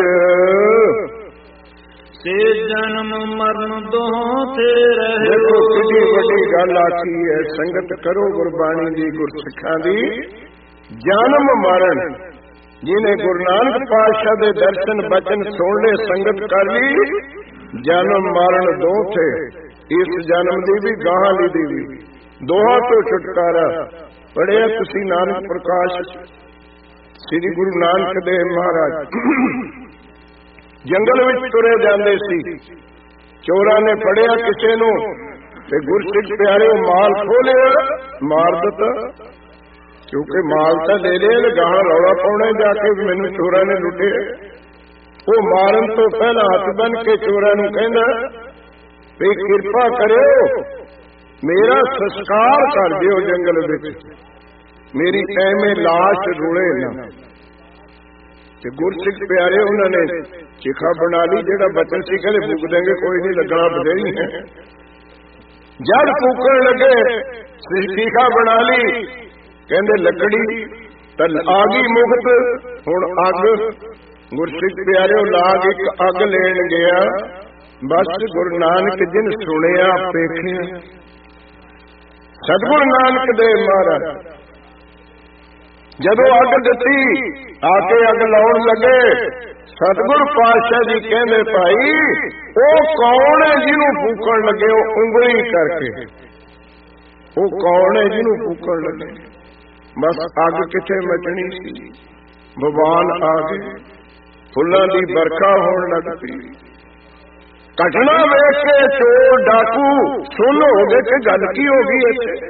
ਸੇ ਜਨਮ ਮਰਨ ਦੋਹਾਂ ਤੇ ਰਹੇ। ਦੇਖੋ ਕਿੰਨੀ ਵੱਡੀ ਗੱਲ ਆਖੀ ਹੈ। ਸੰਗਤ ਕਰੋ ਗੁਰਬਾਣੀ ਦੀ, ਗੁਰਸਿੱਖਾਂ ਦੀ। ਜਨਮ ਮਰਨ, ਜਿਹਨੇ ਗੁਰੂ ਨਾਨਕ ਪਾਤਸ਼ਾਹ ਦੇ ਦਰਸ਼ਨ ਬਚਨ ਸੁਣ ਲਏ, ਸੰਗਤ ਕਰ ਲਈ, ਜਨਮ ਮਰਨ ਦੋ ਥੇ। ਇਸ ਜਨਮ ਦੀ ਵੀ, ਗਾਹਾਂ ਲਈ ਦੀ ਵੀ, ਦੋਹਾਂ ਤੋਂ ਛੁਟਕਾਰਾ। ਪੜਿਆ ਤੁਸੀਂ ਨਾਨਕ ਪ੍ਰਕਾਸ਼ ਸ੍ਰੀ ਗੁਰੂ ਨਾਨਕ ਦੇਵ ਮਹਾਰਾਜ ਜੰਗਲ ਵਿੱਚ ਤੁਰੇ ਜਾਂਦੇ ਸੀ। ਚੋਰਾਂ ਨੇ ਫੜਿਆ ਕਿਸੇ ਨੂੰ ਤੇ ਗੁਰਸਿੱਖ ਪਿਆਰਿਓ ਮਾਲ ਖੋਲਿਆ, ਮਾਰ ਦਿੱਤਾ। ਕਿਉਂਕਿ ਮਾਲ ਤਾਂ ਲੈ ਲਿਆ, ਗਾਹਾਂ ਰੌਲਾ ਪਾਉਣਾ ਜਾ ਕੇ ਮੈਨੂੰ ਚੋਰਾਂ ਨੇ ਲੁੱਟੇ। ਉਹ ਮਾਰਨ ਤੋਂ ਪਹਿਲਾਂ ਹੱਥ ਬੰਨ ਕੇ ਚੋਰਾਂ ਨੂੰ ਕਹਿੰਦਾ ਵੀ ਕਿਰਪਾ ਕਰਿਓ ਮੇਰਾ ਸੰਸਕਾਰ ਕਰ ਦਿਓ ਜੰਗਲ ਵਿੱਚ, ਮੇਰੀ ਐਵੇਂ ਲਾਸ਼ ਰੁਲੇ ਨਾ। ਤੇ ਗੁਰਸਿੱਖ ਪਿਆਰੇ ਉਹਨਾਂ ਨੇ ਚਿਖਾ ਬਣਾ ਲਈ। ਜਿਹੜਾ ਬਚਨ ਸੀ ਕਹਿੰਦੇ ਫੂਕ ਦੇਂਗੇ, ਕੋਈ ਨਹੀਂ, ਲੱਗਣਾ ਬਥੇਰੀ ਹੈ। ਜਦ ਫੂਕਣ ਲੱਗੇ ਚਿਖਾ ਬਣਾ ਲਈ, ਕਹਿੰਦੇ ਲੱਕੜੀ ਤਾਂ ਆ ਗਈ ਮੁਕਤ। ਹੁਣ ਅੱਗ, ਗੁਰਸਿੱਖ ਪਿਆਰਿਓ ਲਾਗ ਇੱਕ ਅੱਗ ਲੈਣ ਗਿਆ। ਬਸ ਗੁਰੂ ਨਾਨਕ ਜਿਨ ਸੁਣਿਆ ਵੇਖਿਆ, ਸਤਿਗੁਰੂ ਨਾਨਕ ਦੇਵ ਮਹਾਰਾਜ ਜਦੋਂ ਅੱਗ ਦਿੱਤੀ, ਆ ਕੇ ਅੱਗ ਲਾਉਣ ਲੱਗੇ, ਸਤਿਗੁਰੂ ਪਾਤਸ਼ਾਹ ਜੀ ਕਹਿੰਦੇ ਭਾਈ ਉਹ ਕੌਣ ਹੈ ਜਿਹਨੂੰ ਫੂਕਣ ਲੱਗੇ ਉਹ ਉਂਗਲੀ ਕਰਕੇ? ਉਹ ਕੌਣ ਹੈ ਜਿਹਨੂੰ ਫੂਕਣ ਲੱਗੇ? ਬਸ ਅੱਗ ਕਿੱਥੇ ਮਚਣੀ ਸੀ, ਭਗਵਾਨ ਆ ਗਏ, ਫੁੱਲਾਂ ਦੀ ਵਰਖਾ ਹੋਣ ਲੱਗ ਪਈ। ਘਟਨਾ ਵੇਖ ਕੇ ਚੋਰ ਡਾਕੂ ਸੁਣ ਹੋ ਗਏ ਕਿ ਗੱਲ ਕੀ ਹੋ ਗਈ ਇੱਥੇ।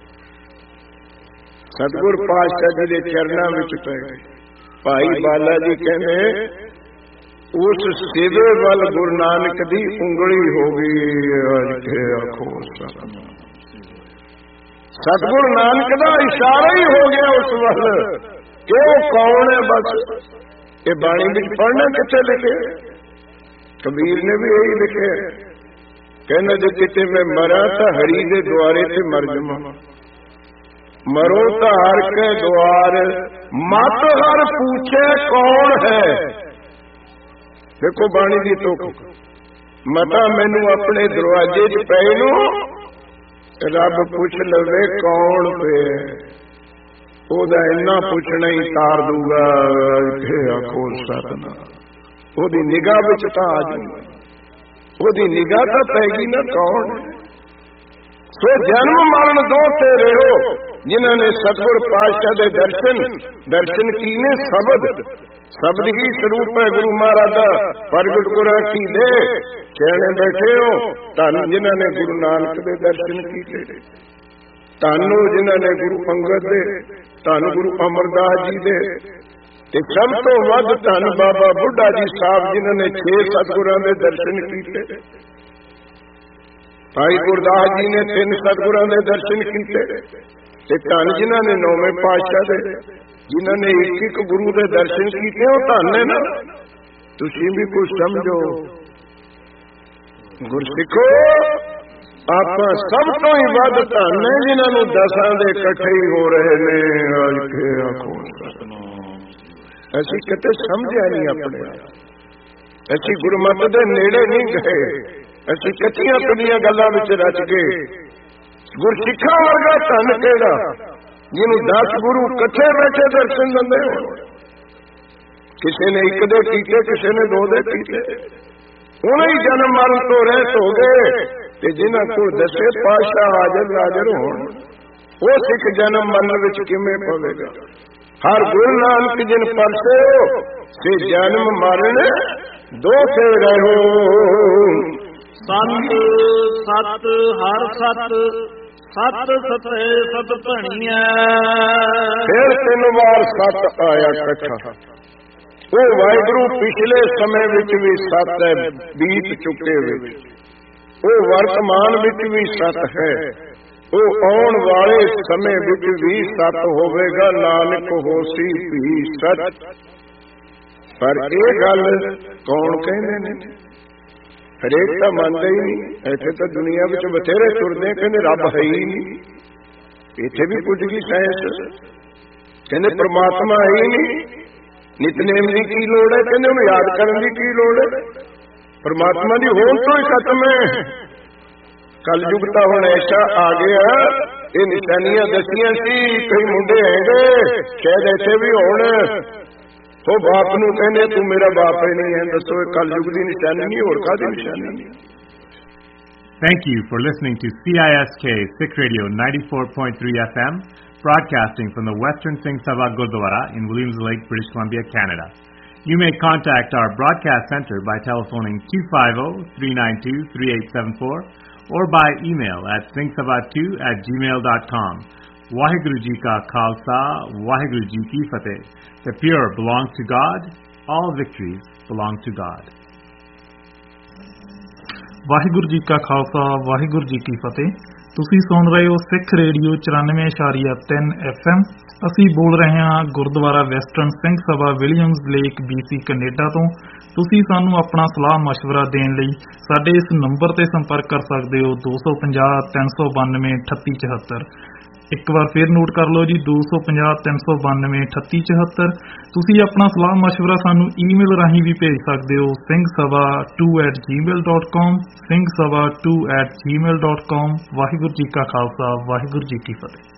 ਸਤਿਗੁਰ ਪਾਤਸ਼ਾਹ ਜੀ ਦੇ ਚਰਨਾਂ ਵਿੱਚ ਪੈ ਗਏ। ਭਾਈ ਬਾਲਾ ਜੀ ਕਹਿੰਦੇ ਉਸ ਸੇਵੇ ਵੱਲ ਗੁਰੂ ਨਾਨਕ ਦੀ ਉਂਗਲੀ ਹੋ ਗਈ। ਆਖੋ ਸਤਿਗੁਰੂ ਨਾਨਕ ਦਾ ਇਸ਼ਾਰਾ ਹੀ ਹੋ ਗਿਆ ਉਸ ਵੱਲ ਕਿ ਉਹ ਕੌਣ ਹੈ। ਬਸ ਇਹ ਬਾਣੀ ਵਿੱਚ ਪੜ੍ਹਨਾ ਕਿੱਥੇ ਲਿਖੇ? ਕਬੀਰ ਨੇ ਵੀ ਇਹੀ ਲਿਖਿਆ, ਕਹਿੰਦਾ ਜੇ ਕਿਤੇ ਮੈਂ ਮਰਾਂ ਤਾਂ ਹਰੀ ਦੇ ਦੁਆਰੇ ਤੇ ਮਰ ਜਾਵਾਂ, ਮਰੋ ਤਾਂ ਹਰ ਕੇ ਦੁਆਰ ਮਤ ਹਰ ਪੁੱਛੇ ਕੌਣ ਹੈ। ਦੇਖੋ ਬਾਣੀ ਦੀ ਤੁਕ, ਮਤਾ ਮੈਨੂੰ ਆਪਣੇ ਦਰਵਾਜ਼ੇ 'ਚ ਪਏ ਨੂੰ ਰੱਬ ਪੁੱਛ ਲਵੇ ਕੌਣ ਪਿਆ, ਉਹਦਾ ਇੰਨਾ ਪੁੱਛਣਾ ਹੀ ਤਾਰ ਦੂਗਾ ਕਿ ਆਖੋ ਸਤਿਨਾਮ। ਉਹਦੀ ਨਿਗਾਹ ਵਿੱਚ ਤਾਂ ਆ ਜਾਊਗਾ, ਉਹਦੀ ਨਿਗਾਹ ਤਾਂ ਪੈਗੀ ਨਾ ਕੌਣ। ਸੋ ਜਨਮ ਮਰਨ ਦੋ ਤੇ ਰਹੋ, ਜਿਨ੍ਹਾਂ ਨੇ ਸਤਿਗੁਰ ਪਾਤਸ਼ਾਹ ਦੇ ਦਰਸ਼ਨ ਕੀਨੇ। ਸ਼ਬਦ ਹੀ ਸਰੂਪ ਹੈ ਗੁਰੂ ਮਹਾਰਾਜ ਦਾ, ਪ੍ਰਗਟ ਗੁਰਾਂ ਕੀ ਦੇ ਸਿਆਣੇ ਬੈਠੇ ਹੋ। ਧੰਨ ਜਿਨ੍ਹਾਂ ਨੇ ਗੁਰੂ ਨਾਨਕ ਦੇ ਦਰਸ਼ਨ ਕੀਤੇ, ਧੰਨ ਜਿਨ੍ਹਾਂ ਨੇ ਗੁਰੂ ਅੰਗਦ ਦੇ, ਧੰਨ ਗੁਰੂ ਅਮਰਦਾਸ ਜੀ ਦੇ, ਤੇ ਸਭ ਤੋਂ ਵੱਧ ਧੰਨ ਬਾਬਾ ਬੁੱਢਾ ਜੀ ਸਾਹਿਬ ਜਿਨ੍ਹਾਂ ਨੇ 6 ਸਤਿਗੁਰਾਂ ਦੇ ਦਰਸ਼ਨ ਕੀਤੇ। ਭਾਈ ਗੁਰਦਾਸ ਜੀ ਨੇ 3 ਸਤਿਗੁਰਾਂ ਦੇ ਦਰਸ਼ਨ ਕੀਤੇ, ਤੇ ਧੰਨ ਜਿਨ੍ਹਾਂ ਨੇ 9ਵੇਂ ਪਾਤਸ਼ਾਹ ਦੇ, ਜਿਨ੍ਹਾਂ ਨੇ ਇੱਕ ਗੁਰੂ ਦੇ ਦਰਸ਼ਨ ਕੀਤੇ, ਉਹ ਧੰਨ ਨੇ ਨਾ। ਤੁਸੀਂ ਵੀ ਕੁਝ ਸਮਝੋ ਗੁਰਸਿੱਖੋ, ਆਪਾਂ ਸਭ ਤੋਂ ਹੀ ਵੱਧ ਧੰਨ ਨੇ ਜਿਨ੍ਹਾਂ ਨੂੰ 10 ਦੇ ਇਕੱਠੇ ਹੀ ਹੋ ਰਹੇ ਨੇ। ਅੱਜ ਕੇ ਆਖੋ ਅਸੀਂ ਕਿਤੇ ਸਮਝਿਆ ਨਹੀਂ ਆਪਣੇ, ਅਸੀਂ ਗੁਰਮਤਿ ਦੇ ਨੇੜੇ ਨਹੀਂ ਗਏ, ਅਸੀਂ ਕੱਚੀਆਂ ਕੁੱਲੀਆਂ ਗੱਲਾਂ ਵਿੱਚ ਰਚ ਗਏ। ਗੁਰਸਿੱਖਾਂ ਵਰਗਾ ਧੰਨ ਕਿਹੜਾ ਜਿਹਨੂੰ 10 ਗੁਰੂ ਇਕੱਠੇ ਬੈਠੇ ਦਰਸ਼ਨ ਦਿੰਦੇ ਹੋ। ਕਿਸੇ ਨੇ 1 ਦੇ ਕੀਤੇ, ਕਿਸੇ ਨੇ 2 ਦੇ ਕੀਤੇ, ਉਹਨੇ ਹੀ ਜਨਮ ਮਰਨ ਤੋਂ ਰਹਿਤ ਹੋ ਗਏ। ਤੇ ਜਿਨ੍ਹਾਂ ਕੋਲ 10 ਪਾਤਸ਼ਾਹ ਹਾਜ਼ਰ ਹੋਣ, ਉਹ ਸਿੱਖ ਜਨਮ ਮਰਨ ਵਿੱਚ ਕਿਵੇਂ ਪਵੇਗਾ। ਹਰ ਗੁਰੂ ਨਾਨਕ ਜਿਨ ਪਰਸੇ ਸੇ ਜਨਮ ਮਰਨ ਦੋ ਤੇ ਰਹੋ। ਸਤ ਸਤ ਹਰ ਸਤ, ਸਤ ਸਤੇ ਸਤ ਭਣੀਐ। ਫਿਰ 3 ਵਾਰ ਸਤ ਆਇਆ ਇਕੱਠਾ। ਉਹ ਵਾਹਿਗੁਰੂ ਪਿਛਲੇ ਸਮੇਂ ਵਿੱਚ ਵੀ ਸਤ ਹੈ, ਬੀਤ ਚੁੱਕੇ ਵਿੱਚ। ਉਹ ਵਰਤਮਾਨ ਵਿੱਚ ਵੀ ਸਤ ਹੈ, ਉਹ ਆਉਣ ਵਾਲੇ ਸਮੇਂ ਵਿੱਚ ਵੀ ਸਤ ਹੋਵੇਗਾ। ਨਾਨਕ ਹੋਸੀ ਵੀ ਸਤ। ਪਰ ਇਹ ਗੱਲ ਕੌਣ ਕਹਿੰਦੇ ਨੇ? ਹਰੇਕ ਤਾਂ ਮੰਨਦਾ ਹੀ ਨਹੀਂ। ਇੱਥੇ ਤਾਂ ਦੁਨੀਆ ਵਿੱਚ ਬਥੇਰੇ ਤੁਰਦੇ, ਕਹਿੰਦੇ ਰੱਬ ਹੈ ਹੀ ਨਹੀਂ। ਇੱਥੇ ਵੀ ਪੁੱਜ ਗਈ ਸਾਇੰਸ, ਕਹਿੰਦੇ ਪ੍ਰਮਾਤਮਾ ਹੈ ਹੀ ਨਹੀਂ। ਨਿਤਨੇਮ ਦੀ ਕੀ ਲੋੜ ਹੈ? ਕਹਿੰਦੇ ਉਹਨੂੰ ਯਾਦ ਕਰਨ ਦੀ ਕੀ ਲੋੜ ਹੈ? ਪ੍ਰਮਾਤਮਾ ਦੀ ਹੋਂਦ ਤੋਂ ਹੀ ਖਤਮ ਹੈ। ਕਲਯੁਗ ਤਾਂ ਹੁਣ ਐਸਾ ਆ ਗਿਆ, ਇਹ ਨਿਸ਼ਾਨੀਆਂ ਦੱਸੀਆਂ ਸੀ। ਕਈ ਮੁੰਡੇ ਹੈਗੇ ਸ਼ਾਇਦ ਇੱਥੇ ਵੀ ਹੋਣ, ਉਹ ਬਾਪ ਨੂੰ ਕਹਿੰਦੇ ਤੂੰ ਮੇਰਾ ਬਾਪ ਹੀ ਨਹੀਂ ਹੈ। ਦੱਸੋ ਇਹ ਕਲਯੁਗ ਦੀ ਨਿਸ਼ਾਨੀ ਨਹੀਂ, ਹੋਰ ਕਾਹਦੀ ਨਿਸ਼ਾਨੀ ਨਹੀਂ? Thank you for listening to CISK Sikh Radio 94.3 FM, broadcasting from the Western Singh Sabha Gurdwara in Williams Lake, British Columbia, Canada. You may contact our broadcast center by telephoning 250-392-3874 or by email at singhsabha2@gmail.com. Waheguru Ji Ka Khalsa, Waheguru Ji Ki Fateh. The pure belong to God. All victories belong to God. Waheguru ji ਕਾ ਖਾਲਸਾ, ਵਾਹਿਗੁਰੂ ਜੀ ਕੀ ਫਤਿਹ। ਤੁਸੀਂ ਸੁਣ ਰਹੇ ਹੋ ਸਿੱਖ radio 94.3 FM। ਅਸੀਂ ਬੋਲ ਰਹੇ ਹਾਂ Gurdwara western Singh Sabha Williams lake BC Canada ਤੋਂ। ਤੁਸੀਂ ਸਾਨੂੰ ਆਪਣਾ ਸਲਾਹ ਮਸ਼ਵਰਾ ਦੇਣ ਲਈ ਸਾਡੇ ਇਸ ਨੰਬਰ ਤੇ ਸੰਪਰਕ ਕਰ ਸਕਦੇ ਹੋ 250-392-3874। ਇੱਕ ਵਾਰ ਫਿਰ ਨੋਟ ਕਰ ਲਓ ਜੀ, 250-392-3874। ਤੁਸੀਂ ਆਪਣਾ ਸਲਾਹ ਮਸ਼ਵਰਾ ਸਾਨੂੰ ਈਮੇਲ ਰਾਹੀਂ ਵੀ ਭੇਜ ਸਕਦੇ ਹੋ singhsabha2@gmail.com, singhsabha2@gmail.com। ਵਾਹਿਗੁਰੂ ਜੀ ਕਾ ਖਾਲਸਾ, ਵਾਹਿਗੁਰੂ ਜੀ ਕੀ ਫਤਿਹ।